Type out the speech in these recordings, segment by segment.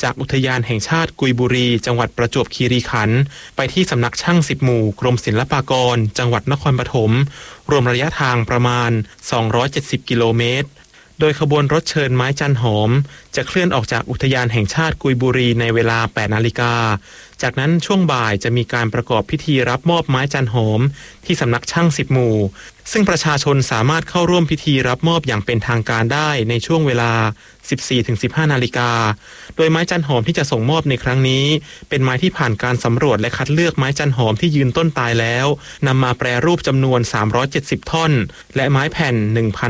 จากอุทยานแห่งชาติกุยบุรีจังหวัดประจวบคีรีขันธ์ไปที่สำนักช่าง10หมู่กรมศิลปากรจังหวัดนครปฐมรวมระยะทางประมาณ270กิโลเมตรโดยขบวนรถเชิญไม้จันหอมจะเคลื่อนออกจากอุทยานแห่งชาติกุยบุรีในเวลา 8 นาฬิกาจากนั้นช่วงบ่ายจะมีการประกอบพิธีรับมอบไม้จันหอมที่สำนักช่าง10หมู่ซึ่งประชาชนสามารถเข้าร่วมพิธีรับมอบอย่างเป็นทางการได้ในช่วงเวลา 14-15 นาฬิกาโดยไม้จันหอมที่จะส่งมอบในครั้งนี้เป็นไม้ที่ผ่านการสำรวจและคัดเลือกไม้จันหอมที่ยืนต้นตายแล้วนำมาแปรรูปจำนวน370ท่อนและไม้แผ่น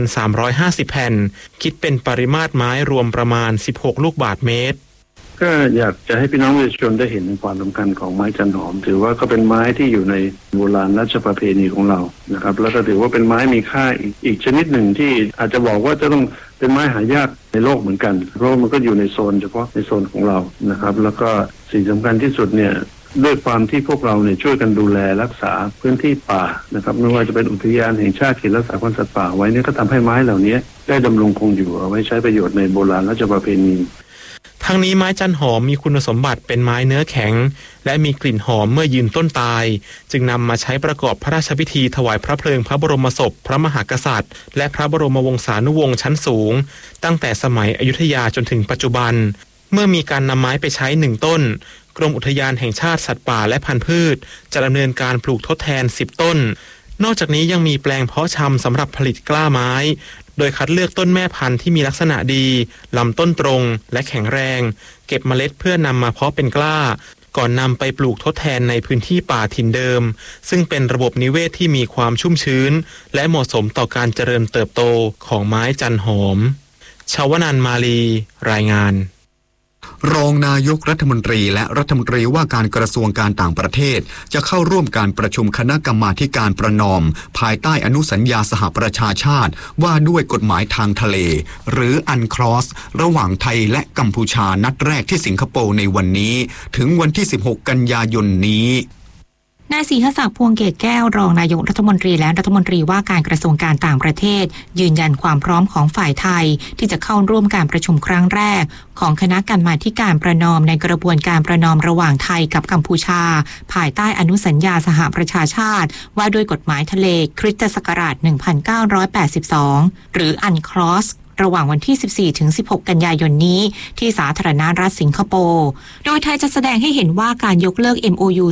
1,350 แผ่นคิดเป็นปริมาตรไม้รวมประมาณ16ลูกบาศก์เมตรก็อยากจะให้พี่น้องประชาชนได้เห็นความสำคัญของไม้จันหอมถือว่าก็เป็นไม้ที่อยู่ในโบราณราชประเพณีของเรานะครับแล้วก็ถือว่าเป็นไม้มีค่าอีกชนิดหนึ่งที่อาจจะบอกว่าจะต้องเป็นไม้หายากในโลกเหมือนกันเพราะมันก็อยู่ในโซนเฉพาะในโซนของเรานะครับแล้วก็สิ่งสำคัญที่สุดเนี่ยด้วยความที่พวกเราเนี่ยช่วยกันดูแลรักษาพื้นที่ป่านะครับไม่ว่าจะเป็นอุทยานแห่งชาติเขตรักษาพันธุ์สัตว์ป่าไว้เนี่ยก็ทำให้ไม้เหล่านี้ได้ดำรงคงอยู่เอาไว้ใช้ประโยชน์ในโบราณราชประเพณีทั้งนี้ไม้จันหอมมีคุณสมบัติเป็นไม้เนื้อแข็งและมีกลิ่นหอมเมื่อยืนต้นตายจึงนำมาใช้ประกอบพระราชพิธีถวายพระเพลิงพระบรมศพพระมหากษัตริย์และพระบรมวงศานุวงศ์ชั้นสูงตั้งแต่สมัยอยุธยาจนถึงปัจจุบันเมื่อมีการนำไม้ไปใช้1ต้นกรมอุทยานแห่งชาติสัตว์ป่าและพันธุ์พืชจะดำเนินการปลูกทดแทน10ต้นนอกจากนี้ยังมีแปลงเพาะชำสำหรับผลิตกล้าไม้โดยคัดเลือกต้นแม่พันธุ์ที่มีลักษณะดีลำต้นตรงและแข็งแรงเก็บเมล็ดเพื่อนำมาเพาะเป็นกล้าก่อนนำไปปลูกทดแทนในพื้นที่ป่าถิ่นเดิมซึ่งเป็นระบบนิเวศที่มีความชุ่มชื้นและเหมาะสมต่อการเจริญเติบโตของไม้จันหอมชวนันท์มาลีรายงานรองนายกรัฐมนตรีและรัฐมนตรีว่าการกระทรวงการต่างประเทศจะเข้าร่วมการประชุมคณะกรรมาธิการประนอมภายใต้อนุสัญญาสหประชาชาติว่าด้วยกฎหมายทางทะเลหรืออันคลอสระหว่างไทยและกัมพูชานัดแรกที่สิงคโปร์ในวันนี้ถึงวันที่16กันยายนนี้นายศรีหศักดิ์พวงเกตแก้วรองนายกรัฐมนตรีและรัฐมนตรีว่าการกระทรวงการต่างประเทศยืนยันความพร้อมของฝ่ายไทยที่จะเข้าร่วมการประชุมครั้งแรกของคณะกรรมาธิการประนอมในกระบวนการประนอมระหว่างไทยกับกัมพูชาภายใต้อนุสัญญาสหประชาชาติว่าด้วยกฎหมายทะเลคริสตศักราช 1982 หรืออันคลอสระหว่างวันที่ 14-16 กันยายนนี้ที่สาธารณรัฐสิงคโปร์โดยไทยจะแสดงให้เห็นว่าการยกเลิก MOU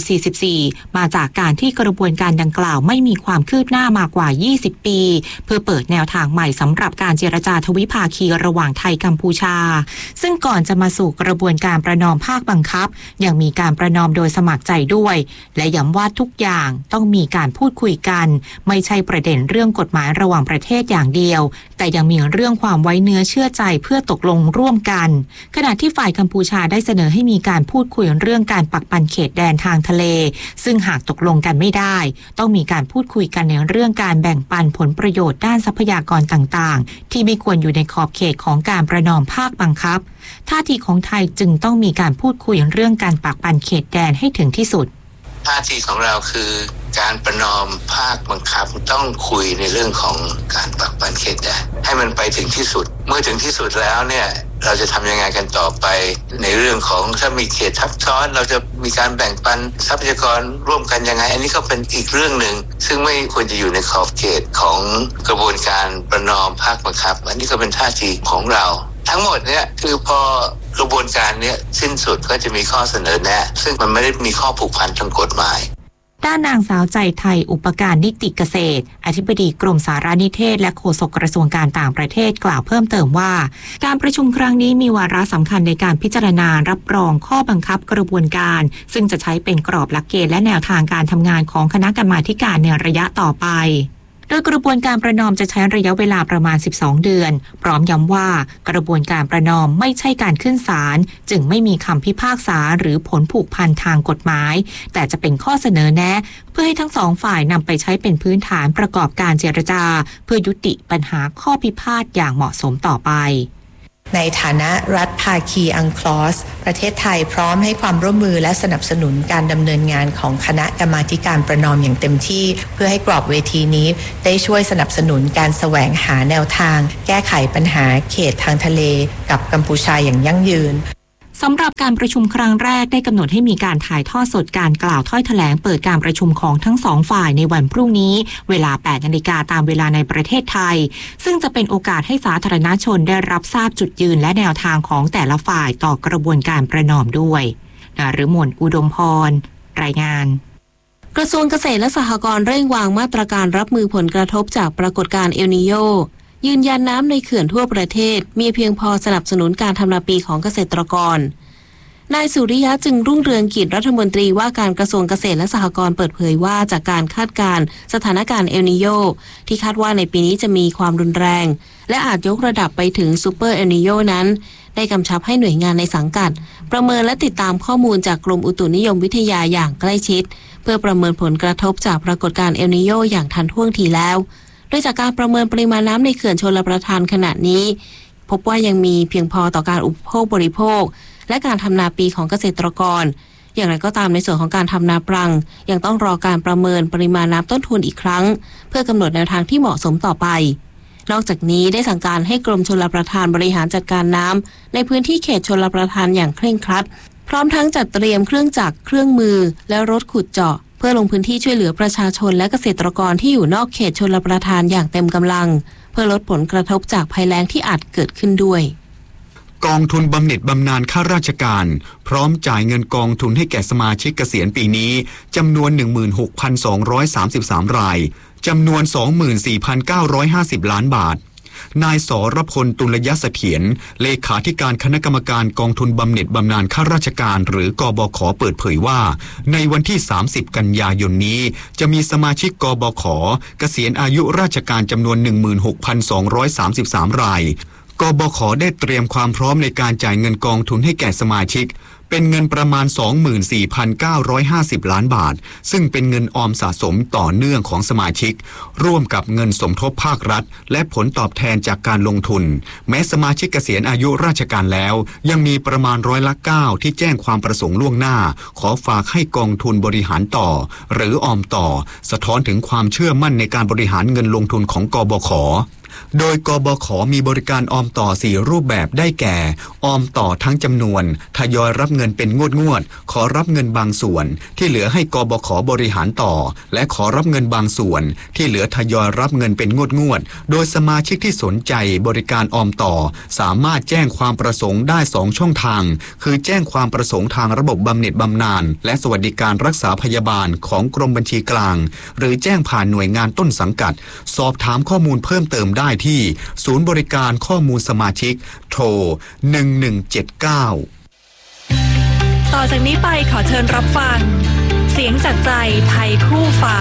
44 มาจากการที่กระบวนการดังกล่าวไม่มีความคืบหน้ามากว่า 20 ปีเพื่อเปิดแนวทางใหม่สำหรับการเจรจาทวิภาคีระหว่างไทยกัมพูชาซึ่งก่อนจะมาสู่กระบวนการประนอมภาคบังคับยังมีการประนอมโดยสมัครใจด้วยและย้ำว่าทุกอย่างต้องมีการพูดคุยกันไม่ใช่ประเด็นเรื่องกฎหมายระหว่างประเทศอย่างเดียวแต่ยังมีเรื่องความไว้เนื้อเชื่อใจเพื่อตกลงร่วมกันขณะที่ฝ่ายกัมพูชาได้เสนอให้มีการพูดคุยเรื่องการปักปันเขตแดนทางทะเลซึ่งหากตกลงกันไม่ได้ต้องมีการพูดคุยกันในเรื่องการแบ่งปันผลประโยชน์ด้านทรัพยากรต่างๆที่ไม่ควรอยู่ในขอบเขตของการประนอมภาคบังคับท่าทีของไทยจึงต้องมีการพูดคุยเรื่องการปักปันเขตแดนให้ถึงที่สุดท่าทีของเราคือการประนอมภาคบังคับต้องคุยในเรื่องของการปักปันเขตแดนให้มันไปถึงที่สุดเมื่อถึงที่สุดแล้วเนี่ยเราจะทำยังไงกันต่อไปในเรื่องของถ้ามีเขตทับซ้อนเราจะมีการแบ่งปันทรัพยากรร่วมกันยังไงอันนี้ก็เป็นอีกเรื่องหนึ่งซึ่งไม่ควรจะอยู่ในขอบเขตของกระบวนการประนอมภาคบังคับอันนี้ก็เป็นท่าทีของเราทั้งหมดเนี่ยคือพอกระบวนการนี้สิ้นสุดก็จะมีข้อเสนอแนะซึ่งมันไม่ได้มีข้อผูกพันทางกฎหมายด้านนางสาวใจไทยอุปการนิติเกษตรอธิบดีกรมสารนิเทศและโฆษกกระทรวงการต่างประเทศกล่าวเพิ่มเติมว่าการประชุมครั้งนี้มีวาระสำคัญในการพิจารณารับรองข้อบังคับกระบวนการซึ่งจะใช้เป็นกรอบหลักเกณฑ์และแนวทางการทำงานของคณะกรรมาธิการในระยะต่อไปโดยกระบวนการประนอมจะใช้ระยะเวลาประมาณ12เดือนพร้อมย้ำว่ากระบวนการประนอมไม่ใช่การขึ้นศาลจึงไม่มีคำพิพากษาหรือผลผูกพันทางกฎหมายแต่จะเป็นข้อเสนอแนะเพื่อให้ทั้งสองฝ่ายนำไปใช้เป็นพื้นฐานประกอบการเจรจาเพื่อยุติปัญหาข้อพิพาทอย่างเหมาะสมต่อไปในฐานะรัฐภาคีอังคลอสประเทศไทยพร้อมให้ความร่วมมือและสนับสนุนการดำเนินงานของคณะกรรมาธิการประนอมอย่างเต็มที่เพื่อให้กรอบเวทีนี้ได้ช่วยสนับสนุนการแสวงหาแนวทางแก้ไขปัญหาเขตทางทะเลกับกัมพูชาอย่างยั่งยืนสำหรับการประชุมครั้งแรกได้กำหนดให้มีการถ่ายทอดสดการกล่าวถ้อยแถลงเปิดการประชุมของทั้งสองฝ่ายในวันพรุ่งนี้เวลา 8 นาฬิกาตามเวลาในประเทศไทยซึ่งจะเป็นโอกาสให้สาธารณชนได้รับทราบจุดยืนและแนวทางของแต่ละฝ่ายต่อกระบวนการประนอมด้วยนฤมล อุดมพรรายงานกระทรวงเกษตรและสหกรณ์เร่งวางมาตรการรับมือผลกระทบจากปรากฏการณ์เอลนีโญยืนยันน้ำในเขื่อนทั่วประเทศมีเพียงพอสนับสนุนการทำนาปีของเกษตรกรนายสุริยะจึงรุ่งเรืองกิจรัฐมนตรีว่าการกระทรวงเกษตรและสหกรณ์เปิดเผยว่าจากการคาดการณ์สถานการณ์เอลนีโญที่คาดว่าในปีนี้จะมีความรุนแรงและอาจยกระดับไปถึงซูเปอร์เอลนีโญนั้นได้กำชับให้หน่วยงานในสังกัดประเมินและติดตามข้อมูลจากกรมอุตุนิยมวิทยาอย่างใกล้ชิดเพื่อประเมินผลกระทบจากปรากฏการณ์เอลนีโญอย่างทันท่วงทีแล้วโดยจากการประเมินปริมาณน้ำในเขื่อนชลประทานขณะนี้พบว่ายังมีเพียงพอต่อการอุปโภคบริโภคและการทำนาปีของเกษตรกรอย่างไรก็ตามในส่วนของการทำนาปรังยังต้องรอการประเมินปริมาณน้ำต้นทุนอีกครั้งเพื่อกำหนดแนวทางที่เหมาะสมต่อไปนอกจากนี้ได้สั่งการให้กรมชลประทานบริหารจัดการน้ำในพื้นที่เขตชลประทานอย่างเคร่งครัดพร้อมทั้งจัดเตรียมเครื่องจักรเครื่องมือและรถขุดเจาะเพื่อลงพื้นที่ช่วยเหลือประชาชนและเกษตรกรที่อยู่นอกเขตชลประทานอย่างเต็มกำลังเพื่อลดผลกระทบจากภัยแล้งที่อาจเกิดขึ้นด้วยกองทุนบำเหน็จบำนาญข้าราชการพร้อมจ่ายเงินกองทุนให้แก่สมาชิกเกษียณปีนี้จำนวน 16,233 รายจำนวน 24,950 ล้านบาทนายสรพล ตุลยเสถียรเลขาธิการคณะกรรมการกองทุนบำเหน็จบำนาญข้าราชการหรือกบข.เปิดเผยว่าในวันที่30กันยายนนี้จะมีสมาชิกกบข.เกษียณอายุราชการจำนวน 16,233 รายกบข.ได้เตรียมความพร้อมในการจ่ายเงินกองทุนให้แก่สมาชิกเป็นเงินประมาณ 24,950 ล้านบาทซึ่งเป็นเงินออมสะสมต่อเนื่องของสมาชิกร่วมกับเงินสมทบภาครัฐและผลตอบแทนจากการลงทุนแม้สมาชิกเกษียณอายุราชการแล้วยังมีประมาณ9%ที่แจ้งความประสงค์ล่วงหน้าขอฝากให้กองทุนบริหารต่อหรือออมต่อสะท้อนถึงความเชื่อมั่นในการบริหารเงินลงทุนของกบข.โดยกบข.มีบริการออมต่อ4รูปแบบได้แก่ออมต่อทั้งจำนวนทยอยรับเงินเป็นงวดขอรับเงินบางส่วนที่เหลือให้กบข.บริหารต่อและขอรับเงินบางส่วนที่เหลือทยอยรับเงินเป็นงวดโดยสมาชิกที่สนใจบริการออมต่อสามารถแจ้งความประสงค์ได้2ช่องทางคือแจ้งความประสงค์ทางระบบบำเหน็จบำนาญและสวัสดิการรักษาพยาบาลของกรมบัญชีกลางหรือแจ้งผ่านหน่วยงานต้นสังกัดสอบถามข้อมูลเพิ่มเติมได้ที่ศูนย์บริการข้อมูลสมาชิกโทร1179 ต่อจากนี้ไปขอเชิญรับฟังเสียงจากใจไทยคู่ฟ้า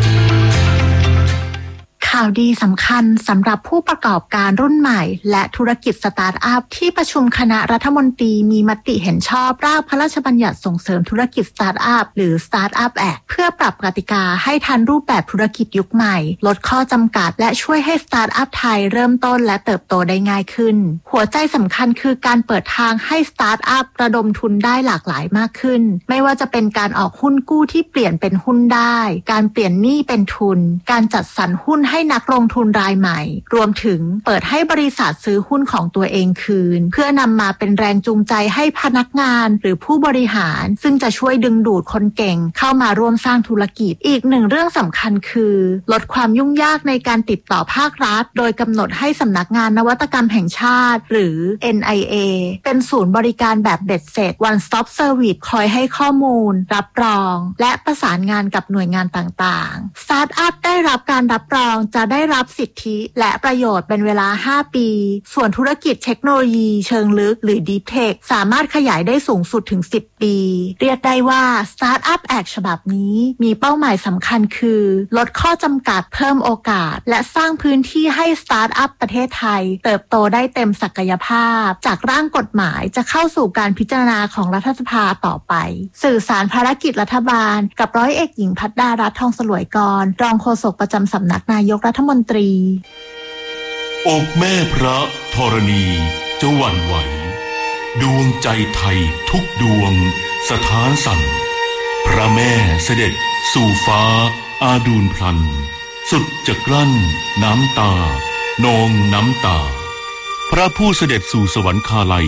ข่าวดีสำคัญสำหรับผู้ประกอบการรุ่นใหม่และธุรกิจสตาร์ทอัพที่ประชุมคณะรัฐมนตรีมีมติเห็นชอบร่างพระราชบัญญัติส่งเสริมธุรกิจสตาร์ทอัพหรือ Startup Act เพื่อปรับกติกาให้ทันรูปแบบธุรกิจยุคใหม่ลดข้อจำกัดและช่วยให้สตาร์ทอัพไทยเริ่มต้นและเติบโตได้ง่ายขึ้นหัวใจสำคัญคือการเปิดทางให้สตาร์ทอัพระดมทุนได้หลากหลายมากขึ้นไม่ว่าจะเป็นการออกหุ้นกู้ที่เปลี่ยนเป็นหุ้นได้การเปลี่ยนหนี้เป็นทุนการจัดสรรหุ้นให้นักลงทุนรายใหม่รวมถึงเปิดให้บริษัทซื้อหุ้นของตัวเองคืนเพื่อนำมาเป็นแรงจูงใจให้พนักงานหรือผู้บริหารซึ่งจะช่วยดึงดูดคนเก่งเข้ามาร่วมสร้างธุรกิจอีกหนึ่งเรื่องสำคัญคือลดความยุ่งยากในการติดต่อภาครัฐโดยกำหนดให้สำนักงานนวัตกรรมแห่งชาติหรือ NIA เป็นศูนย์บริการแบบเบ็ดเสร็จ One Stop Service คอยให้ข้อมูลรับรองและประสานงานกับหน่วยงานต่างๆสตาร์ทอัพได้รับการรับรองจะได้รับสิทธิและประโยชน์เป็นเวลา5ปีส่วนธุรกิจเทคโนโลยีเชิงลึกหรือ Deep Tech สามารถขยายได้สูงสุดถึง10ปีเรียกได้ว่า Startup Act ฉบับนี้มีเป้าหมายสำคัญคือลดข้อจำกัดเพิ่มโอกาสและสร้างพื้นที่ให้สตาร์ทอัพประเทศไทยเติบโตได้เต็มศักยภาพจากร่างกฎหมายจะเข้าสู่การพิจารณาของรัฐสภาต่อไปสื่อสารภารกิจรัฐบาลกับร้อยเอกหญิงภัทรดารัตน์ทองสลวยกรรองโฆษกประจำสำนักนายกรัฐมนตรีอกแม่พระธรณีจะหวั่นไหวดวงใจไทยทุกดวงสถานสั่นพระแม่เสด็จสู่ฟ้าอาดูลพลันสุดจะกลั้นน้ำตานองน้ำตาพระผู้เสด็จสู่สวรรคาลัย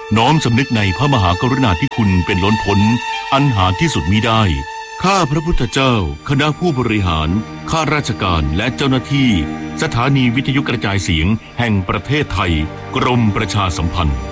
น้อมสำนึกในพระมหากรุณาธิคุณเป็นล้นพ้นอันหาที่สุดมิได้ข้าพระพุทธเจ้าคณะผู้บริหารข้าราชการและเจ้าหน้าที่สถานีวิทยุกระจายเสียงแห่งประเทศไทยกรมประชาสัมพันธ์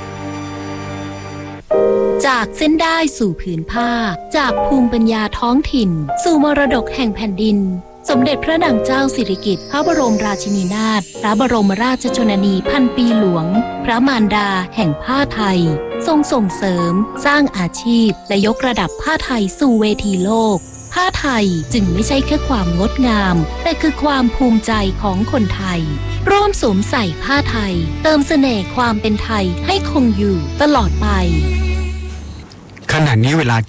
จากเส้นได้สู่ผืนผ้าจากภูมิปัญญาท้องถิ่นสู่มรดกแห่งแผ่นดินสมเด็จพระนางเจ้าสิริกิติ์พระบรมราชินีนาถพระบรมราชชนนีพันปีหลวงพระมารดาแห่งผ้าไทยทรงส่งเสริมสร้างอาชีพและยกระดับผ้าไทยสู่เวทีโลกผ้าไทยจึงไม่ใช่แค่ความงดงามแต่คือความภูมิใจของคนไทยร่วมสวมใส่ผ้าไทยเติมเสน่ห์ความเป็นไทยให้คงอยู่ตลอดไปขณะนี้เวลา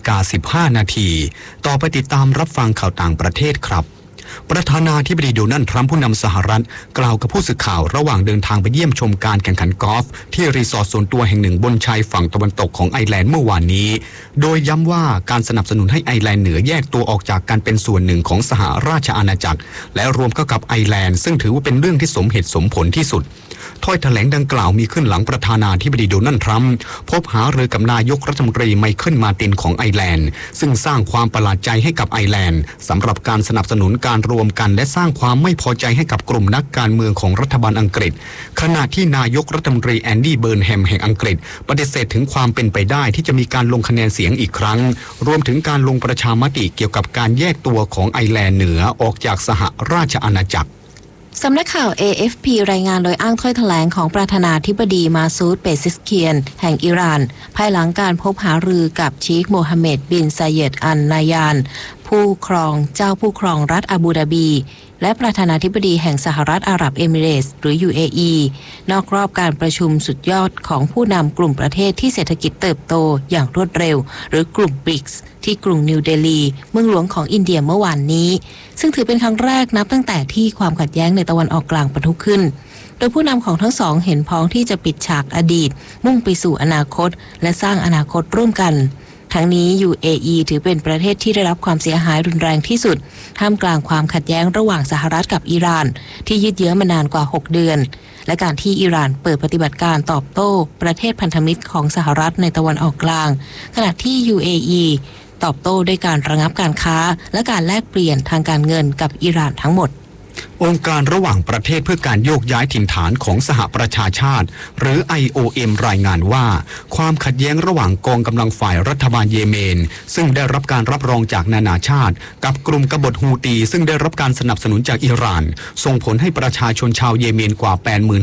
7:15 นาทีต่อไปติดตามรับฟังข่าวต่างประเทศครับประธานาธิบดีโดนัลด์ทรัมป์ผู้นำสหรัฐกล่าวกับผู้สื่อข่าวระหว่างเดินทางไปเยี่ยมชมการแข่งขันกอล์ฟที่รีสอร์ทส่วนตัวแห่งหนึ่งบนชายฝั่งตะวันตกของไอร์แลนด์เมื่อวานนี้โดยย้ำว่าการสนับสนุนให้ไอร์แลนด์เหนือแยกตัวออกจากการเป็นส่วนหนึ่งของสหราชอาณาจักรและรวมเข้ากับไอร์แลนด์ซึ่งถือว่าเป็นเรื่องที่สมเหตุสมผลที่สุดถ้อยแถลงดังกล่าวมีขึ้นหลังประธานาธิบดีโดนัลด์ทรัมป์พบหารือกับนายกรัฐมนตรีไมเคิลมาร์ตินของไอร์แลนด์ซึ่งสร้างความประหลาดใจให้กับไอร์แลนด์สำหรับการสนับสนุนการรวมกันและสร้างความไม่พอใจให้กับกลุ่มนักการเมืองของรัฐบาลอังกฤษขณะที่นายกรัฐมนตรีแอนดี้เบิร์นแฮมแห่งอังกฤษปฏิเสธถึงความเป็นไปได้ที่จะมีการลงคะแนนเสียงอีกครั้งรวมถึงการลงประชามติเกี่ยวกับการแยกตัวของไอร์แลนด์เหนือออกจากสหราชอาณาจักรสำนักข่าว AFP รายงานโดยอ้างถ้อยแถลงของประธานาธิบดีมาซูด เปซิสเคียนแห่งอิหร่านภายหลังการพบหารือกับชีคโมฮัมเหม็ด บิน ซาเยด อัล นายานผู้ครองเจ้าผู้ครองรัฐอาบูดาบีและประธานาธิบดีแห่งสหรัฐอาหรับเอมิเรตส์หรือ UAE นอกรอบการประชุมสุดยอดของผู้นำกลุ่มประเทศที่เศรษฐกิจเติบโตอย่างรวดเร็วหรือกลุ่ม BRICS ที่กรุงนิวเดลีเมืองหลวงของอินเดียเมื่อวานนี้ซึ่งถือเป็นครั้งแรกนับตั้งแต่ที่ความขัดแย้งในตะวันออกกลางปะทุขึ้นโดยผู้นำของทั้งสองเห็นพ้องที่จะปิดฉากอดีตมุ่งไปสู่อนาคตและสร้างอนาคตร่วมกันทั้งนี้ UAE ถือเป็นประเทศที่ได้รับความเสียหายรุนแรงที่สุดท่ามกลางความขัดแย้งระหว่างสหรัฐกับอิหร่านที่ยืดเยื้อมานานกว่า6 เดือนและการที่อิหร่านเปิดปฏิบัติการตอบโต้ประเทศพันธมิตรของสหรัฐในตะวันออกกลางขณะที่ UAE ตอบโต้ด้วยการระงับการค้าและการแลกเปลี่ยนทางการเงินกับอิหร่านทั้งหมดองค์การระหว่างประเทศเพื่อการโยกย้ายถิ่นฐานของสหประชาชาติหรือ IOM รายงานว่าความขัดแย้งระหว่างกองกำลังฝ่ายรัฐบาลเยเมนซึ่งได้รับการรับรองจากนานาชาติกับกลุ่มกบฏฮูตีซึ่งได้รับการสนับสนุนจากอิหร่านส่งผลให้ประชาชนชาวเยเมนกว่า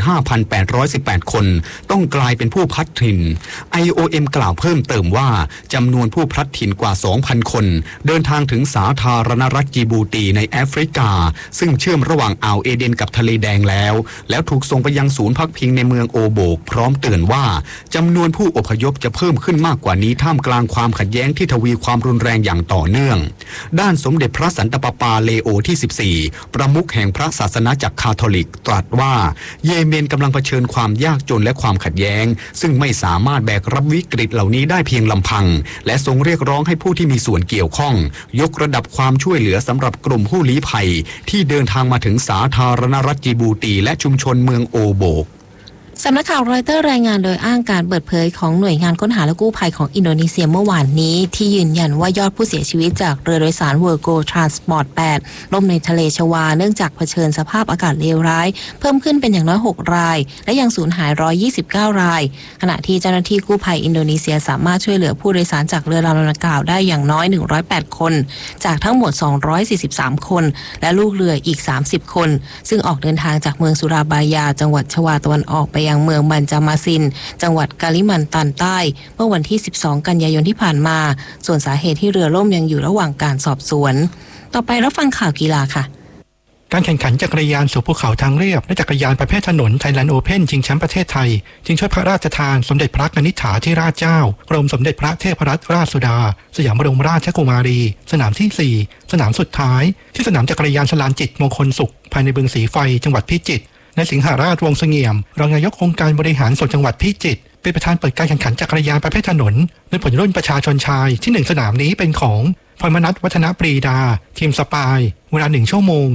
85,818 คนต้องกลายเป็นผู้พลัดถิ่น IOM กล่าวเพิ่มเติมว่าจำนวนผู้พลัดถิ่นกว่า 2,000 คนเดินทางถึงสาธารณรัฐจิบูตีในแอฟริกาซึ่งเชื่อมระหว่างอ่าวเอเดนกับทะเลแดงแล้วถูกส่งไปยังศูนย์พักพิงในเมืองโอโบกพร้อมเตือนว่าจำนวนผู้อพยพจะเพิ่มขึ้นมากกว่านี้ท่ามกลางความขัดแย้งที่ทวีความรุนแรงอย่างต่อเนื่องด้านสมเด็จพระสันตะปาปาเลโอที่14ประมุขแห่งพระศาสนาจักรคาทอลิกตรัสว่าเยเมนกำลังเผชิญความยากจนและความขัดแย้งซึ่งไม่สามารถแบกรับวิกฤตเหล่านี้ได้เพียงลำพังและทรงเรียกร้องให้ผู้ที่มีส่วนเกี่ยวข้องยกระดับความช่วยเหลือสำหรับกลุ่มผู้ลี้ภัยที่เดินทางมาถึงสาธารณรัฐจิบูตีและชุมชนเมืองโอโบกสำนักข่าวรอยเตอร์รายงานโดยอ้างการเปิดเผยของหน่วยงานค้นหาและกู้ภัยของอินโดนีเซียเมื่อวานนี้ที่ยืนยันว่ายอดผู้เสียชีวิตจากเรือโดยสารเวอร์โกทรานสปอร์ต8ล่มในทะเลชวาเนื่องจากเผชิญสภาพอากาศเลวร้ายเพิ่มขึ้นเป็นอย่างน้อย6รายและยังสูญหาย129รายขณะที่เจ้าหน้าที่กู้ภัยอินโดนีเซียสามารถช่วยเหลือผู้โดยสารจากเรือลำดังกล่าวได้อย่างน้อย108คนจากทั้งหมด243คนและลูกเรืออีก30คนซึ่งออกเดินทางจากเมืองสุราบายาจังหวัดชวาตะวันออกไปยังเมืองบันจามาซินจังหวัดกาลิมันตันใต้เมื่อวันที่12กันยายนที่ผ่านมาส่วนสาเหตุที่เรือล่มยังอยู่ระหว่างการสอบสวนต่อไปรับฟังข่าวกีฬาค่ะการแข่งขันจักรยานสู่ภูเขาทางเรียบและจักรยานประเภทถนนไทยแลนด์โอเพ่นชิงแชมป์ประเทศไทยจึงช่วยพระราชทานสมเด็จพระกนิษฐาธิราชเจ้ากรมสมเด็จพระเทพรัตนราชสุดาสยามบรมราชกุมารีสนามที่4สนามสุดท้ายที่สนามจักรยานชลานจิตมงคลสุขภายในบึงสีไฟจังหวัดพิจิตรนายสิงหาราชวงศ์เสงี่ยมรองนายกองค์การบริหารส่วนจังหวัดพิจิตรเป็นประธานเปิดการแข่งขันจักรยานประเภทถนนในผลรุ่นประชาชนชายที่1สนามนี้เป็นของพรมนัสวัฒนปรีดาทีมสปายเวลา1ชั่วโมง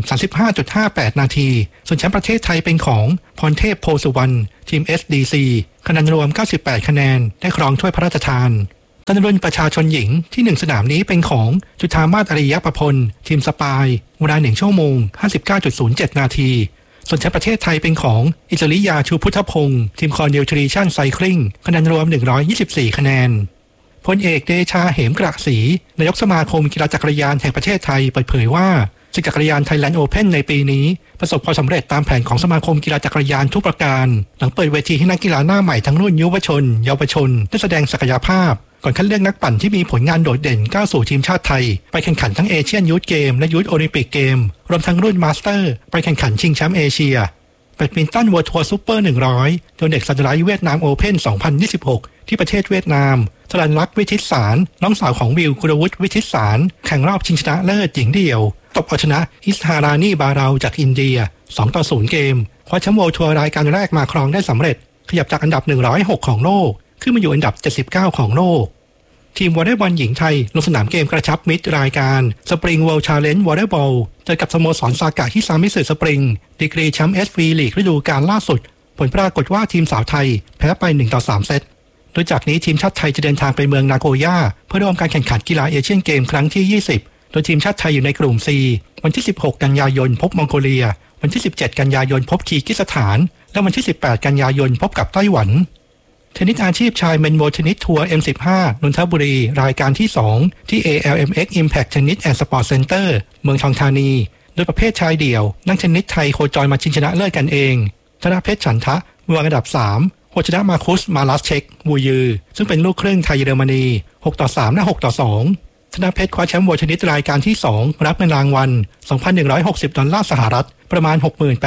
35.58 นาทีส่วนแชมป์ประเทศไทยเป็นของพรเทพโพสุวรรณทีม SDC คะแนนรวม98คะแนนได้ครองถ้วยพระราชทานการรุ่นประชาชนหญิงที่1สนามนี้เป็นของจุฑามาศอริยประพลทีมสปายเวลา1ชั่วโมง 59.07 นาทีส่วนแชมป์ประเทศไทยเป็นของอิสริยาชูพุทธพงศ์ทีมคอนนิวทริชั่นไซคลิงคะแนนรวม124คะแนนพลเอกเดชาเหมกระศรีนายกสมาคมกีฬาจักรยานแห่งประเทศไทยเปิดเผยว่าศึกจักรยานไทยแลนด์โอเพ่นในปีนี้ประสบความสำเร็จตามแผนของสมาคมกีฬาจักรยานทุกประการหลังเปิดเวทีให้นักกีฬาหน้าใหม่ทั้งรุ่นยุวชนเยาวชนได้แสดงศักยภาพก่อนคัดเลือกนักปั่นที่มีผลงานโดดเด่นก้าวสู่ทีมชาติไทยไปแข่งขันทั้งเอเชียนยูทเกมและยูทโอลิมปิกเกมรวมทั้งรุ่นมาสเตอร์ไปแข่งขันชิงแชมป์เอเชียแบดมินตันเวิลด์ทัวร์ซูเปอร์100โดยเด็กซันไลท์เวียดนามโอเพ่น2026ที่ประเทศเวียดนามสรัญลักษณ์วิทิตสารน้องสาวของวิวกุลวุฒิวิทิตสารแข่งรอบชิงชนะเลิศหญิงเดี่ยวตบเอาชนะอิสฮารานีบาเราจากอินเดีย2-0เกมคว้าแชมป์เวิลด์ทัวร์รายการแรกมาครองได้สำเร็จขยับจากอันดับ106ของโลกขึ้นมาอยู่อันดับ79ของโลกทีมวอลเลย์บอลหญิงไทยลงสนามเกมกระชับมิตรรายการสปริงเวิลด์ชาเลนจ์วอลเลย์บอลเจอกับสโมสรซากะฮิซามิสึสปริงดีกรีแชมป์SVลีกฤดูกาลล่าสุดผลปรากฏว่าทีมสาวไทยแพ้ไป1-3 เซตโดยจากนี้ทีมชาติไทยจะเดินทางไปเมืองนาโกย่าเพื่อร่วมการแข่งขันกีฬาเอเชียนเกมครั้งที่20โดยทีมชาติไทยอยู่ในกลุ่ม C วันที่16กันยายนพบมองโกเลียวันที่17กันยายนพบคีร์กิสถานและวันที่18กันยายนพบกับไต้หวันเทนนิสอาชีพชายเมนโวเทนนิสทัวร์ M15 นนทบุรีรายการที่2ที่ ALMX Impact Tennis and Sport Center เมืองทองธานีโดยประเภทชายเดี่ยวนักเทนนิสไทยโคจรมาชิงชนะเลิศกันเองชนะเพชรฉันทะวางอันดับ3โคชนะมาคุสมาลัสเชกวูยือซึ่งเป็นลูกครึ่งไทยเยอรมนี6-3และ6-2ชนะเพชรคว้าแชมป์เวิลด์เทนนิสรายการที่2รับเงินรางวัล $2,160 ดอลลาร์สหรัฐประมาณ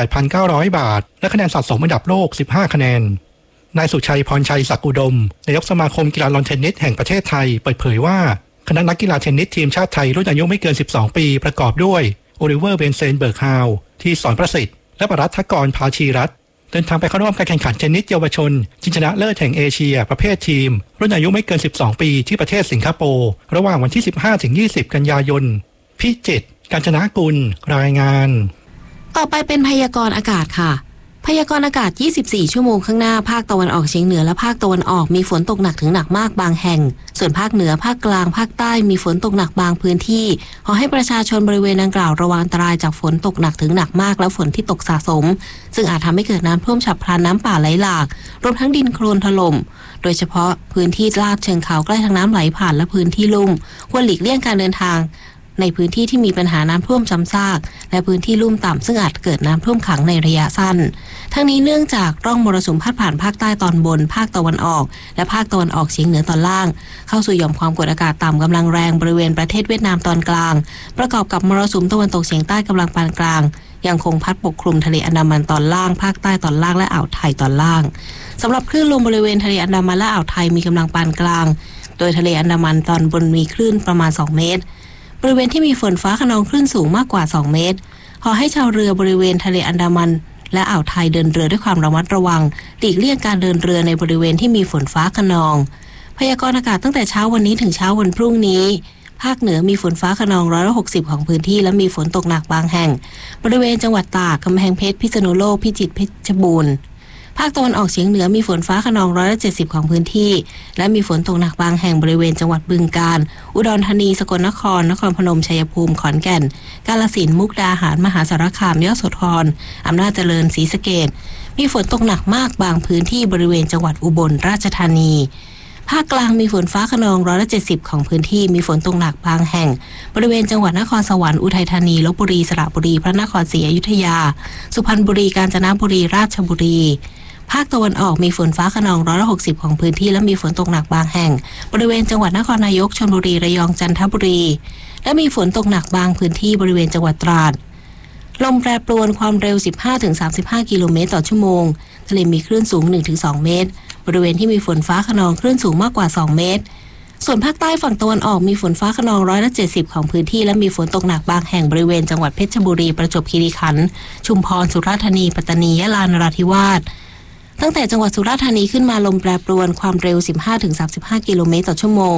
68,900 บาทและคะแนนสะสมอันดับโลก15คะแนนนายสุชัยพรชัยศักดิ์อุดมนายกสมาคมกีฬาลอนเทนนิสแห่งประเทศไทยเปิดเผยว่าคณะนักกีฬาเทนนิสทีมชาติไทยรุ่นอายุไม่เกิน12ปีประกอบด้วยโอลิเวอร์เบนเซนเบิร์กฮาวที่สอนประสิทธิ์และปรัฐกรภาชีรัตน์เดินทางไปเข้าร่วมการแข่งขันเทนนิสเยาวชนชิงชนะเลิศแห่งเอเชียประเภททีมรุ่นอายุไม่เกิน12ปีที่ประเทศสิงคโปร์ระหว่างวันที่ 15-20 กันยายนพิจิตรกาญจนกุลรายงานต่อไปเป็นพยากรณ์อากาศค่ะพยากรณ์อากาศ24ชั่วโมงข้างหน้าภาคตะวันออกเฉียงเหนือและภาคตะวันออกมีฝนตกหนักถึงหนักมากบางแห่งส่วนภาคเหนือภาคกลางภาคใต้มีฝนตกหนักบางพื้นที่ขอให้ประชาชนบริเวณดังกล่าวระวังอันตรายจากฝนตกหนักถึงหนักมากและฝนที่ตกสะสมซึ่งอาจทำให้เกิดน้ำท่วมฉับพลันน้ำป่าไหลหลากรวมทั้งดินโคลนถล่มโดยเฉพาะพื้นที่ลาดเชิงเขาใกล้ทางน้ำไหลผ่านและพื้นที่ลุ่มควรหลีกเลี่ยงการเดินทางในพื้นที่ที่มีปัญหาน้ำท่วมซ้ำซากและพื้นที่ลุ่มต่ำซึ่งอาจเกิดน้ำท่วมขังในระยะสั้นทั้งนี้เนื่องจากร่องมรสุมพาดผ่านภาคใต้ตอนบนภาคตะวันออกและภาคตะวันออกเฉียงเหนือตอนล่างเข้าสู่หย่อมความกดอากาศต่ำกำลังแรงบริเวณประเทศเวียดนามตอนกลางประกอบกับมรสุมตะวันตกเฉียงใต้กำลังปานกลางยังคงพัดปกคลุมทะเลอันดามันตอนล่างภาคใต้ตอนล่างและอ่าวไทยตอนล่างสำหรับคลื่นลมบริเวณทะเลอันดามันและอ่าวไทยมีกำลังปานกลางโดยทะเลอันดามันตอนบนมีคลื่นประมาณ2 เมตรบริเวณที่มีฝนฟ้าคะนองคลื่นสูงมากกว่า2 เมตรขอให้ชาวเรือบริเวณทะเลอันดามันและอ่าวไทยเดินเรือด้วยความระมัดระวังหลีกเลี่ยงการเดินเรือในบริเวณที่มีฝนฟ้าคะนองพยากรณ์อากาศตั้งแต่เช้าวันนี้ถึงเช้าวันพรุ่งนี้ภาคเหนือมีฝนฟ้าคะนอง160ของพื้นที่และมีฝนตกหนักบางแห่งบริเวณจังหวัดตากกำแพงเพชรพิษณุโลกพิจิตรเพชรบูรณ์ภาคตะวันออกเฉียงเหนือมีฝนฟ้าคะนอง170ของพื้นที่และมีฝนตกหนักบางแห่งบริเวณจังหวัดบึงกาฬอุดรธานีสกลนครนครพนมชัยภูมิขอนแก่นกาฬสินธุ์มุกดาหารมหาสารคามยโสธรอำนาจเจริญศรีสะเกษมีฝนตกหนักมากบางพื้นที่บริเวณจังหวัดอุบลราชธานีภาคกลางมีฝนฟ้าคะนอง170ของพื้นที่มีฝนตกหนักบางแห่งบริเวณจังหวัดนครสวรรค์อุทัยธานีลพบุรีสระบุรีพระนครศรีอยุธยาสุพรรณบุรีกาญจนบุรีราชบุรีภาคตะวันออกมีฝนฟ้าคะนอง160ของพื้นที่และมีฝนตกหนักบางแห่งบริเวณจังหวัดนครนายกชลบุรีระยองจันทบุรีและมีฝนตกหนักบางพื้นที่บริเวณจังหวัดตราดลมแปรปรวนความเร็ว 15-35 กิโลเมตรต่อชั่วโมงทะเลมีคลื่นสูง 1-2 เมตรบริเวณที่มีฝนฟ้าคะนองคลื่นสูงมากกว่า2 เมตรส่วนภาคใต้ฝั่งตะวันออกมีฝนฟ้าคะนอง170ของพื้นที่และมีฝนตกหนักบางแห่งบริเวณจังหวัดเพชรบุรีประจวบคีรีขันธ์ชุมพรสุราษฎร์ธานีปัตตานียะลานราธิวาสตั้งแต่จังหวัดสุราษฎร์ธานีขึ้นมาลมแปรปรวนความเร็ว 15-35 กิโลเมตรต่อชั่วโมง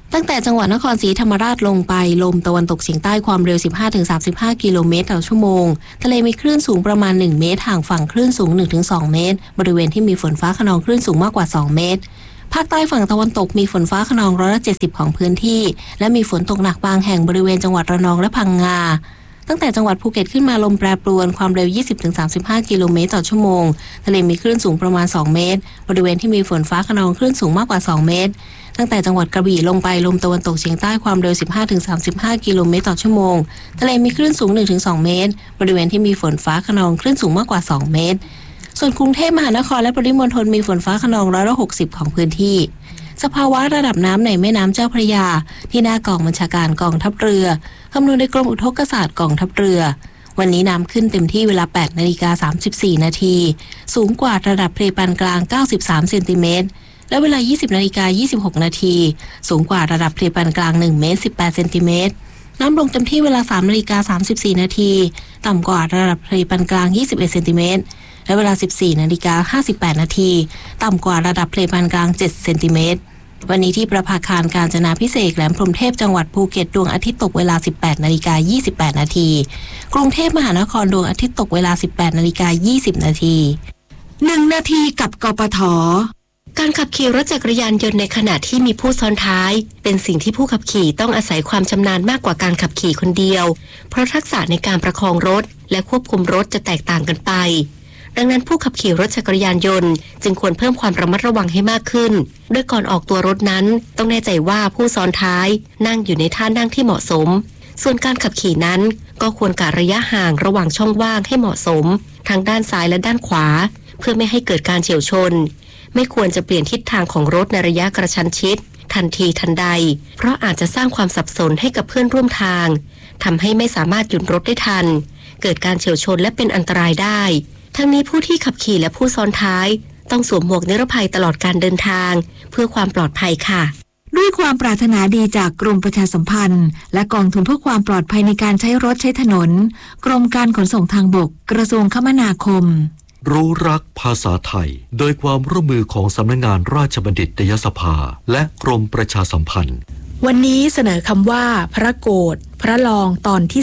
ตั้งแต่จังหวัดนครศรีธรรมราชลงไปลมตะวันตกเฉียงใต้ความเร็ว 15-35 กิโลเมตรต่อชั่วโมงทะเลมีคลื่นสูงประมาณ1เมตรห่างฝั่งคลื่นสูง 1-2 เมตรบริเวณที่มีฝนฟ้าคะนองคลื่นสูงมากกว่า2เมตรภาคใต้ฝั่งตะวันตกมีฝนฟ้าคะนอง70%ของพื้นที่และมีฝนตกหนักบางแห่งบริเวณจังหวัดระนองและพังงาตั้งแต่จังหวัดภูเก็ตขึ้นมาลมแปรปรวนความเร็ว 20-35 กิโลเมตรต่อชั่วโมงทะเลมีคลื่นสูงประมาณ2เมตรบริเวณที่มีฝนฟ้าคะนองคลื่นสูงมากกว่า2เมตรตั้งแต่จังหวัดกระบี่ลงไปลมตะวันตกเฉียงใต้ความเร็ว 15-35 กิโลเมตรต่อชั่วโมงทะเลมีคลื่นสูง 1-2 เมตรบริเวณที่มีฝนฟ้าคะนองคลื่นสูงมากกว่า2เมตรส่วนกรุงเทพมหานครและปริมณฑลมีฝนฟ้าคะนอง60%ของพื้นที่สภาวะระดับน้ำในแม่น้ำเจ้าพระยาที่หน้ากองบัญชาการกองทัพเรือคำนวณโดยกรมอุทกศาสตร์กองทัพเรือวันนี้น้ำขึ้นเต็มที่เวลา 8:34 นาทีสูงกว่าระดับทะเลปานกลาง93เซนติเมตรและเวลา 20:26 นาทีสูงกว่าระดับทะเลปานกลาง1เมตร18เซนติเมตรน้ำลงเต็มที่เวลา 3:34 นาทีต่ำกว่าระดับทะเลปานกลาง21เซนติเมตรและเวลา 14:58 นาทีต่ำกว่าระดับทะเลปานกลาง7เซนติเมตรวันนี้ที่ประภาคารกาญจนาภิเษกแหลมพรหมเทพจังหวัดภูเก็ตดวงอาทิตย์ตกเวลา 18:28 นาทีกรุงเทพมหานครดวงอาทิตย์ตกเวลา 18:20 นาที1นาทีกับกปท.การขับขี่รถจักรยานยนต์ในขณะที่มีผู้ซ้อนท้ายเป็นสิ่งที่ผู้ขับขี่ต้องอาศัยความชำนาญมากกว่าการขับขี่คนเดียวเพราะทักษะในการประคองรถและควบคุมรถจะแตกต่างกันไปดังนั้นผู้ขับขี่รถจักรยานยนต์จึงควรเพิ่มความระมัดระวังให้มากขึ้นโดยก่อนออกตัวรถนั้นต้องแน่ใจว่าผู้ซ้อนท้ายนั่งอยู่ในท่านั่งที่เหมาะสมส่วนการขับขี่นั้นก็ควรกะระยะห่างระหว่างช่องว่างให้เหมาะสมทั้งด้านซ้ายและด้านขวาเพื่อไม่ให้เกิดการเฉี่ยวชนไม่ควรจะเปลี่ยนทิศทางของรถในระยะกระชั้นชิดทันทีทันใดเพราะอาจจะสร้างความสับสนให้กับเพื่อนร่วมทางทำให้ไม่สามารถหยุดรถได้ทันเกิดการเฉี่ยวชนและเป็นอันตรายได้ทั้งนี้ผู้ที่ขับขี่และผู้ซ้อนท้ายต้องสวมหมวกนิรภัยตลอดการเดินทางเพื่อความปลอดภัยค่ะด้วยความปรารถนาดีจากกรมประชาสัมพันธ์และกองทุนเพื่อความปลอดภัยในการใช้รถใช้ถนนกรมการขนส่งทางบกกระทรวงคมนาคมรู้รักภาษาไทยโดยความร่วมมือของสำนักงานราชบัณฑิตยสภาและกรมประชาสัมพันธ์วันนี้เสนอคำว่าพระโกฐพระลองตอนที่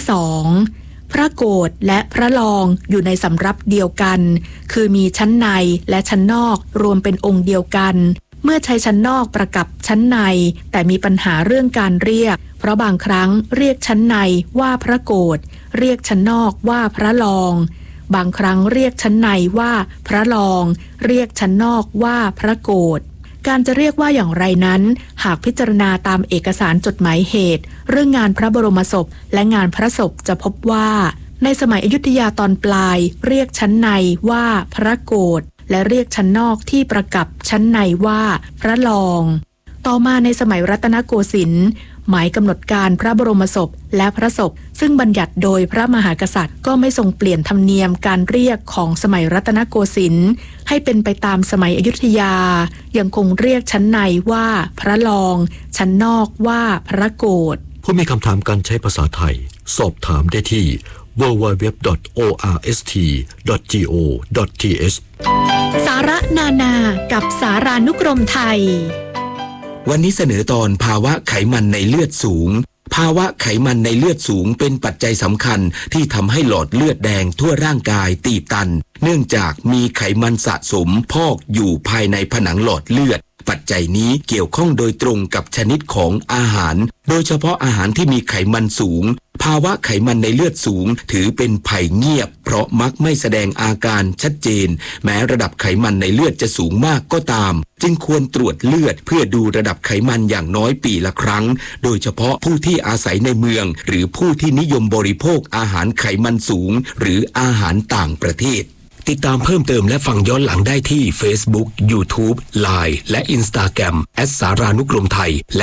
2พระโกฐและพระลองอยู่ในสำรับเดียวกันคือมีชั้นในและชั้นนอกรวมเป็นองค์เดียวกันเมื่อใช้ชั้นนอกประกับชั้นในแต่มีปัญหาเรื่องการเรียกเพราะบางครั้งเรียกชั้นในว่าพระโกฐเรียกชั้นนอกว่าพระลองบางครั้งเรียกชั้นในว่าพระลองเรียกชั้นนอกว่าพระโกฐการจะเรียกว่าอย่างไรนั้นหากพิจารณาตามเอกสารจดหมายเหตุเรื่องงานพระบรมศพและงานพระศพจะพบว่าในสมัยอยุธยาตอนปลายเรียกชั้นในว่าพระโกฐและเรียกชั้นนอกที่ประกับชั้นในว่าพระลองต่อมาในสมัยรัตนโกสินทร์หมายกำหนดการพระบรมศพและพระศพซึ่งบัญญัติโดยพระมหากษัตริย์ก็ไม่ทรงเปลี่ยนธรรมเนียมการเรียกของสมัยรัตนโกสินทร์ให้เป็นไปตามสมัยอยุธยายังคงเรียกชั้นในว่าพระลองชั้นนอกว่าพระโกฐผู้มีคำถามการใช้ภาษาไทยสอบถามได้ที่ www.orst.go.th สาระนานากับสารานุกรมไทยวันนี้เสนอตอนภาวะไขมันในเลือดสูงภาวะไขมันในเลือดสูงเป็นปัจจัยสำคัญที่ทำให้หลอดเลือดแดงทั่วร่างกายตีบตันเนื่องจากมีไขมันสะสมพอกอยู่ภายในผนังหลอดเลือดปัจจัยนี้เกี่ยวข้องโดยตรงกับชนิดของอาหารโดยเฉพาะอาหารที่มีไขมันสูงภาวะไขมันในเลือดสูงถือเป็นภัยเงียบเพราะมักไม่แสดงอาการชัดเจนแม้ระดับไขมันในเลือดจะสูงมากก็ตามจึงควรตรวจเลือดเพื่อดูระดับไขมันอย่างน้อยปีละครั้งโดยเฉพาะผู้ที่อาศัยในเมืองหรือผู้ที่นิยมบริโภคอาหารไขมันสูงหรืออาหารต่างประเทศติดตามเพิ่มเติมและฟังย้อนหลังได้ที่ Facebook, YouTube, Line และ Instagram @ สารานุกรมไทยและ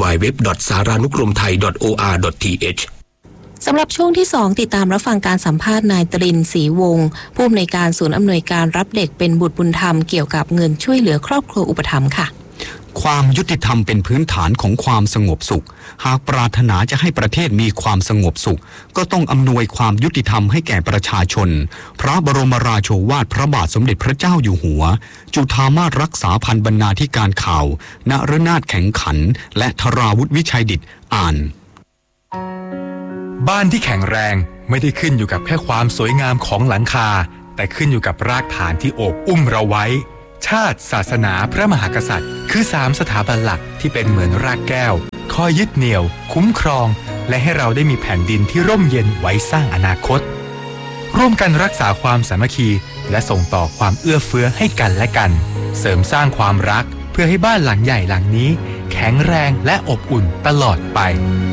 www.saranukromthai.or.th สำหรับช่วงที่2ติดตามรับฟังการสัมภาษณ์นายตรินทร์ศรีวงศ์ผู้อำนวยการศูนย์อำนวยการรับเด็กเป็นบุตรบุญธรรมเกี่ยวกับเงินช่วยเหลือครอบครัวอุปถัมภ์ค่ะความยุติธรรมเป็นพื้นฐานของความสงบสุขหากปรารถนาจะให้ประเทศมีความสงบสุขก็ต้องอำนวยความยุติธรรมให้แก่ประชาชนพระบรมราโชวาทพระบาทสมเด็จพระเจ้าอยู่หัวจุฑามาสรักษาพันบรรณาธิการข่าวนฤนาถแข็งขันและธราวุฒิวิชัยดิษฐ์อ่านบ้านที่แข็งแรงไม่ได้ขึ้นอยู่กับแค่ความสวยงามของหลังคาแต่ขึ้นอยู่กับรากฐานที่โอบอุ้มเราไว้ชาติศาสนาพระมหากษัตริย์คือ3สถาบันหลักที่เป็นเหมือนรากแก้วคอยยึดเหนี่ยวคุ้มครองและให้เราได้มีแผ่นดินที่ร่มเย็นไว้สร้างอนาคตร่วมกันรักษาความสามัคคีและส่งต่อความเอื้อเฟื้อให้กันและกันเสริมสร้างความรักเพื่อให้บ้านหลังใหญ่หลังนี้แข็งแรงและอบอุ่นตลอดไป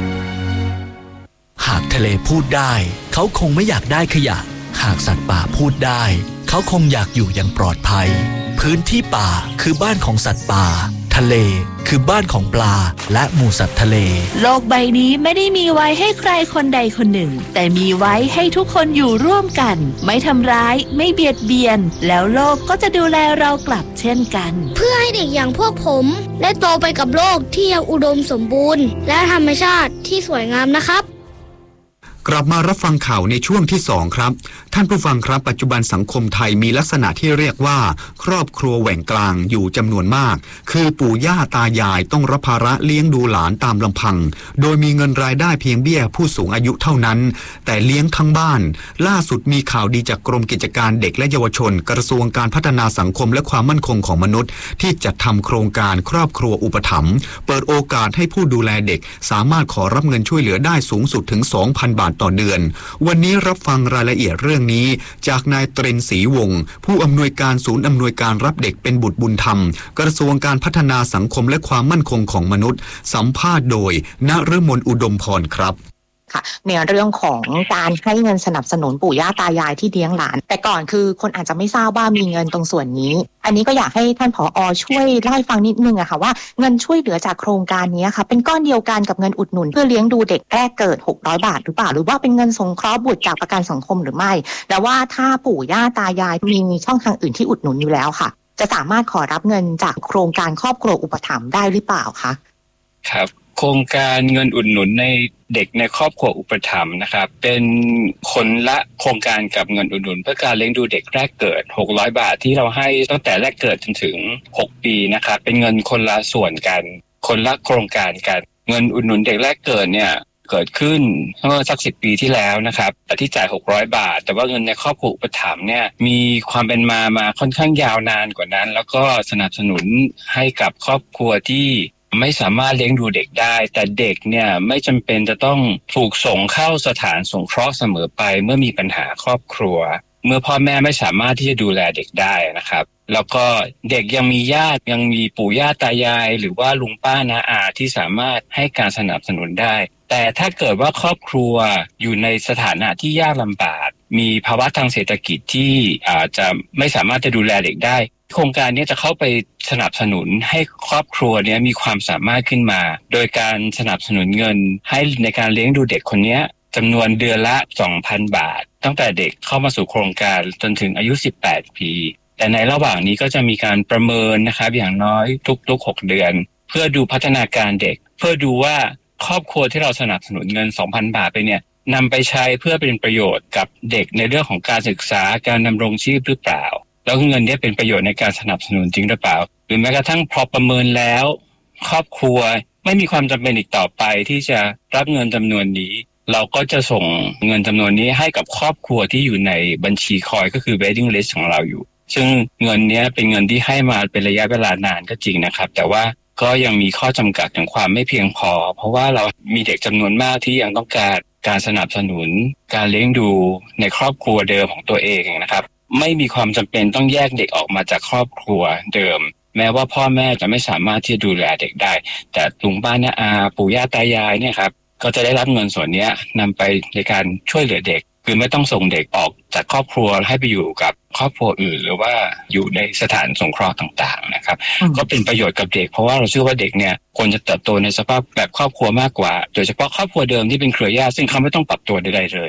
หากทะเลพูดได้เขาคงไม่อยากได้ขยะหากสัตว์ป่าพูดได้เขาคงอยากอยู่อย่างปลอดภัยพื้นที่ป่าคือบ้านของสัตว์ป่าทะเลคือบ้านของปลาและหมู่สัตว์ทะเลโลกใบนี้ไม่ได้มีไว้ให้ใครคนใดคนหนึ่งแต่มีไว้ให้ทุกคนอยู่ร่วมกันไม่ทำร้ายไม่เบียดเบียนแล้วโลกก็จะดูแลเรากลับเช่นกันเพื่อให้เด็กอย่างพวกผมได้โตไปกับโลกที่ยังอุดมสมบูรณ์และธรรมชาติที่สวยงามนะครับกลับมารับฟังข่าวในช่วงที่2ครับท่านผู้ฟังครับปัจจุบันสังคมไทยมีลักษณะที่เรียกว่าครอบครัวแหว่งกลางอยู่จำนวนมากคือปู่ย่าตายายต้องรับภาระเลี้ยงดูหลานตามลำพังโดยมีเงินรายได้เพียงเบี้ยผู้สูงอายุเท่านั้นแต่เลี้ยงทั้งบ้านล่าสุดมีข่าวดีจากกรมกิจการเด็กและเยาวชนกระทรวงการพัฒนาสังคมและความมั่นคงของมนุษย์ที่จัดทำโครงการครอบครัวอุปถัมภ์เปิดโอกาสให้ผู้ดูแลเด็กสามารถขอรับเงินช่วยเหลือได้สูงสุดถึง 2,000 บาทต่อเดือนวันนี้รับฟังรายละเอียดเรื่องนี้จากนายเตรินศรีวงศ์ผู้อำนวยการศูนย์อำนวยการรับเด็กเป็นบุตรบุญธรรมกระทรวงการพัฒนาสังคมและความมั่นคงของมนุษย์สัมภาษณ์โดยณฤมลอุดมพรครับค่ะในเรื่องของการให้เงินสนับสนุนปู่ย่าตายายที่เลี้ยงหลานแต่ก่อนคือคนอาจจะไม่ทราบว่ามีเงินตรงส่วนนี้อันนี้ก็อยากให้ท่านผอ.ช่วยเล่าให้ฟังนิดนึงอะค่ะว่าเงินช่วยเหลือจากโครงการนี้ค่ะเป็นก้อนเดียวกันกับเงินอุดหนุนเพื่อเลี้ยงดูเด็กแรกเกิด600 บาทหรือเปล่าหรือว่าเป็นเงินสงเคราะห์บุตรจากประกันสังคมหรือไม่แล้วว่าถ้าปู่ย่าตายายมีช่องทางอื่นที่อุดหนุนอยู่แล้วค่ะจะสามารถขอรับเงินจากโครงการครอบครัวอุปถัมภ์ได้หรือเปล่าคะครับโครงการเงินอุดหนุนในเด็กในครอบครัวอุปถัมภ์นะครับเป็นคนละโครงการกับเงินอุดหนุนเพื่อการเลี้ยงดูเด็กแรกเกิด600 บาทที่เราให้ตั้งแต่แรกเกิดจนถึง6 ปีนะครับเป็นเงินคนละส่วนกันคนละโครงการกันเงินอุดหนุนเด็กแรกเกิดเนี่ยเกิดขึ้นเมื่อสัก10 ปีที่แล้วนะครับแต่ที่จ่าย600 บาทแต่ว่าเงินในครอบครัวอุปถัมภ์เนี่ยมีความเป็นมาค่อนข้างยาวนานกว่านั้นแล้วก็สนับสนุนให้กับครอบครัวที่ไม่สามารถเลี้ยงดูเด็กได้แต่เด็กเนี่ยไม่จำเป็นจะต้องถูกส่งเข้าสถานสงเคราะห์เสมอไปเมื่อมีปัญหาครอบครัวเมื่อพ่อแม่ไม่สามารถที่จะดูแลเด็กได้นะครับแล้วก็เด็กยังมีญาติยังมีปู่ย่าตายายหรือว่าลุงป้าน้าอาที่สามารถให้การสนับสนุนได้แต่ถ้าเกิดว่าครอบครัวอยู่ในสถานะที่ยากลำบากมีภาวะทางเศรษฐกิจที่อาจจะไม่สามารถจะดูแลเด็กได้โครงการนี้จะเข้าไปสนับสนุนให้ครอบครัวนี้มีความสามารถขึ้นมาโดยการสนับสนุนเงินให้ในการเลี้ยงดูเด็กคนนี้จำนวนเดือนละ 2,000 บาทตั้งแต่เด็กเข้ามาสู่โครงการจนถึงอายุ18 ปีแต่ในระหว่างนี้ก็จะมีการประเมินนะครับอย่างน้อยทุก6 เดือนเพื่อดูพัฒนาการเด็กเพื่อดูว่าครอบครัวที่เราสนับสนุนเงิน 2,000 บาทไปเนี่ยนำไปใช้เพื่อเป็นประโยชน์กับเด็กในเรื่องของการศึกษาการดำรงชีพหรือเปล่าแล้วเงินนี้เป็นประโยชน์ในการสนับสนุนจริงหรือเปล่าหรือแม้กระทั่งพอประเมินแล้วครอบครัวไม่มีความจำเป็นอีกต่อไปที่จะรับเงินจำนวนนี้เราก็จะส่งเงินจำนวนนี้ให้กับครอบครัวที่อยู่ในบัญชีคอยก็คือ waiting list ของเราอยู่ซึ่งเงินนี้เป็นเงินที่ให้มาเป็นระยะเวลานานก็จริงนะครับแต่ว่าก็ยังมีข้อจำกัดถึงความไม่เพียงพอเพราะว่าเรามีเด็กจำนวนมากที่ยังต้องการสนับสนุนการเลี้ยงดูในครอบครัวเดิมของตัวเองนะครับไม่มีความจำเป็นต้องแยกเด็กออกมาจากครอบครัวเดิมแม้ว่าพ่อแม่จะไม่สามารถที่จะดูแลเด็กได้แต่ลุงป้าน้าอาปู่ย่าตายายเนี่ยครับก็จะได้รับเงินส่วนนี้นำไปในการช่วยเหลือเด็กคือไม่ต้องส่งเด็กออกจากครอบครัวให้ไปอยู่กับครอบครัวอื่นหรือว่าอยู่ในสถานสงเคราะห์ต่างๆนะครับก็เป็นประโยชน์กับเด็กเพราะว่าเราเชื่อว่าเด็กเนี่ยควรจะเติบโตในสภาพแบบครอบครัวมากกว่าโดยเฉพาะครอบครัวเดิมที่เป็นเครือญาติซึ่งเขาไม่ต้องปรับตัวใดๆเลย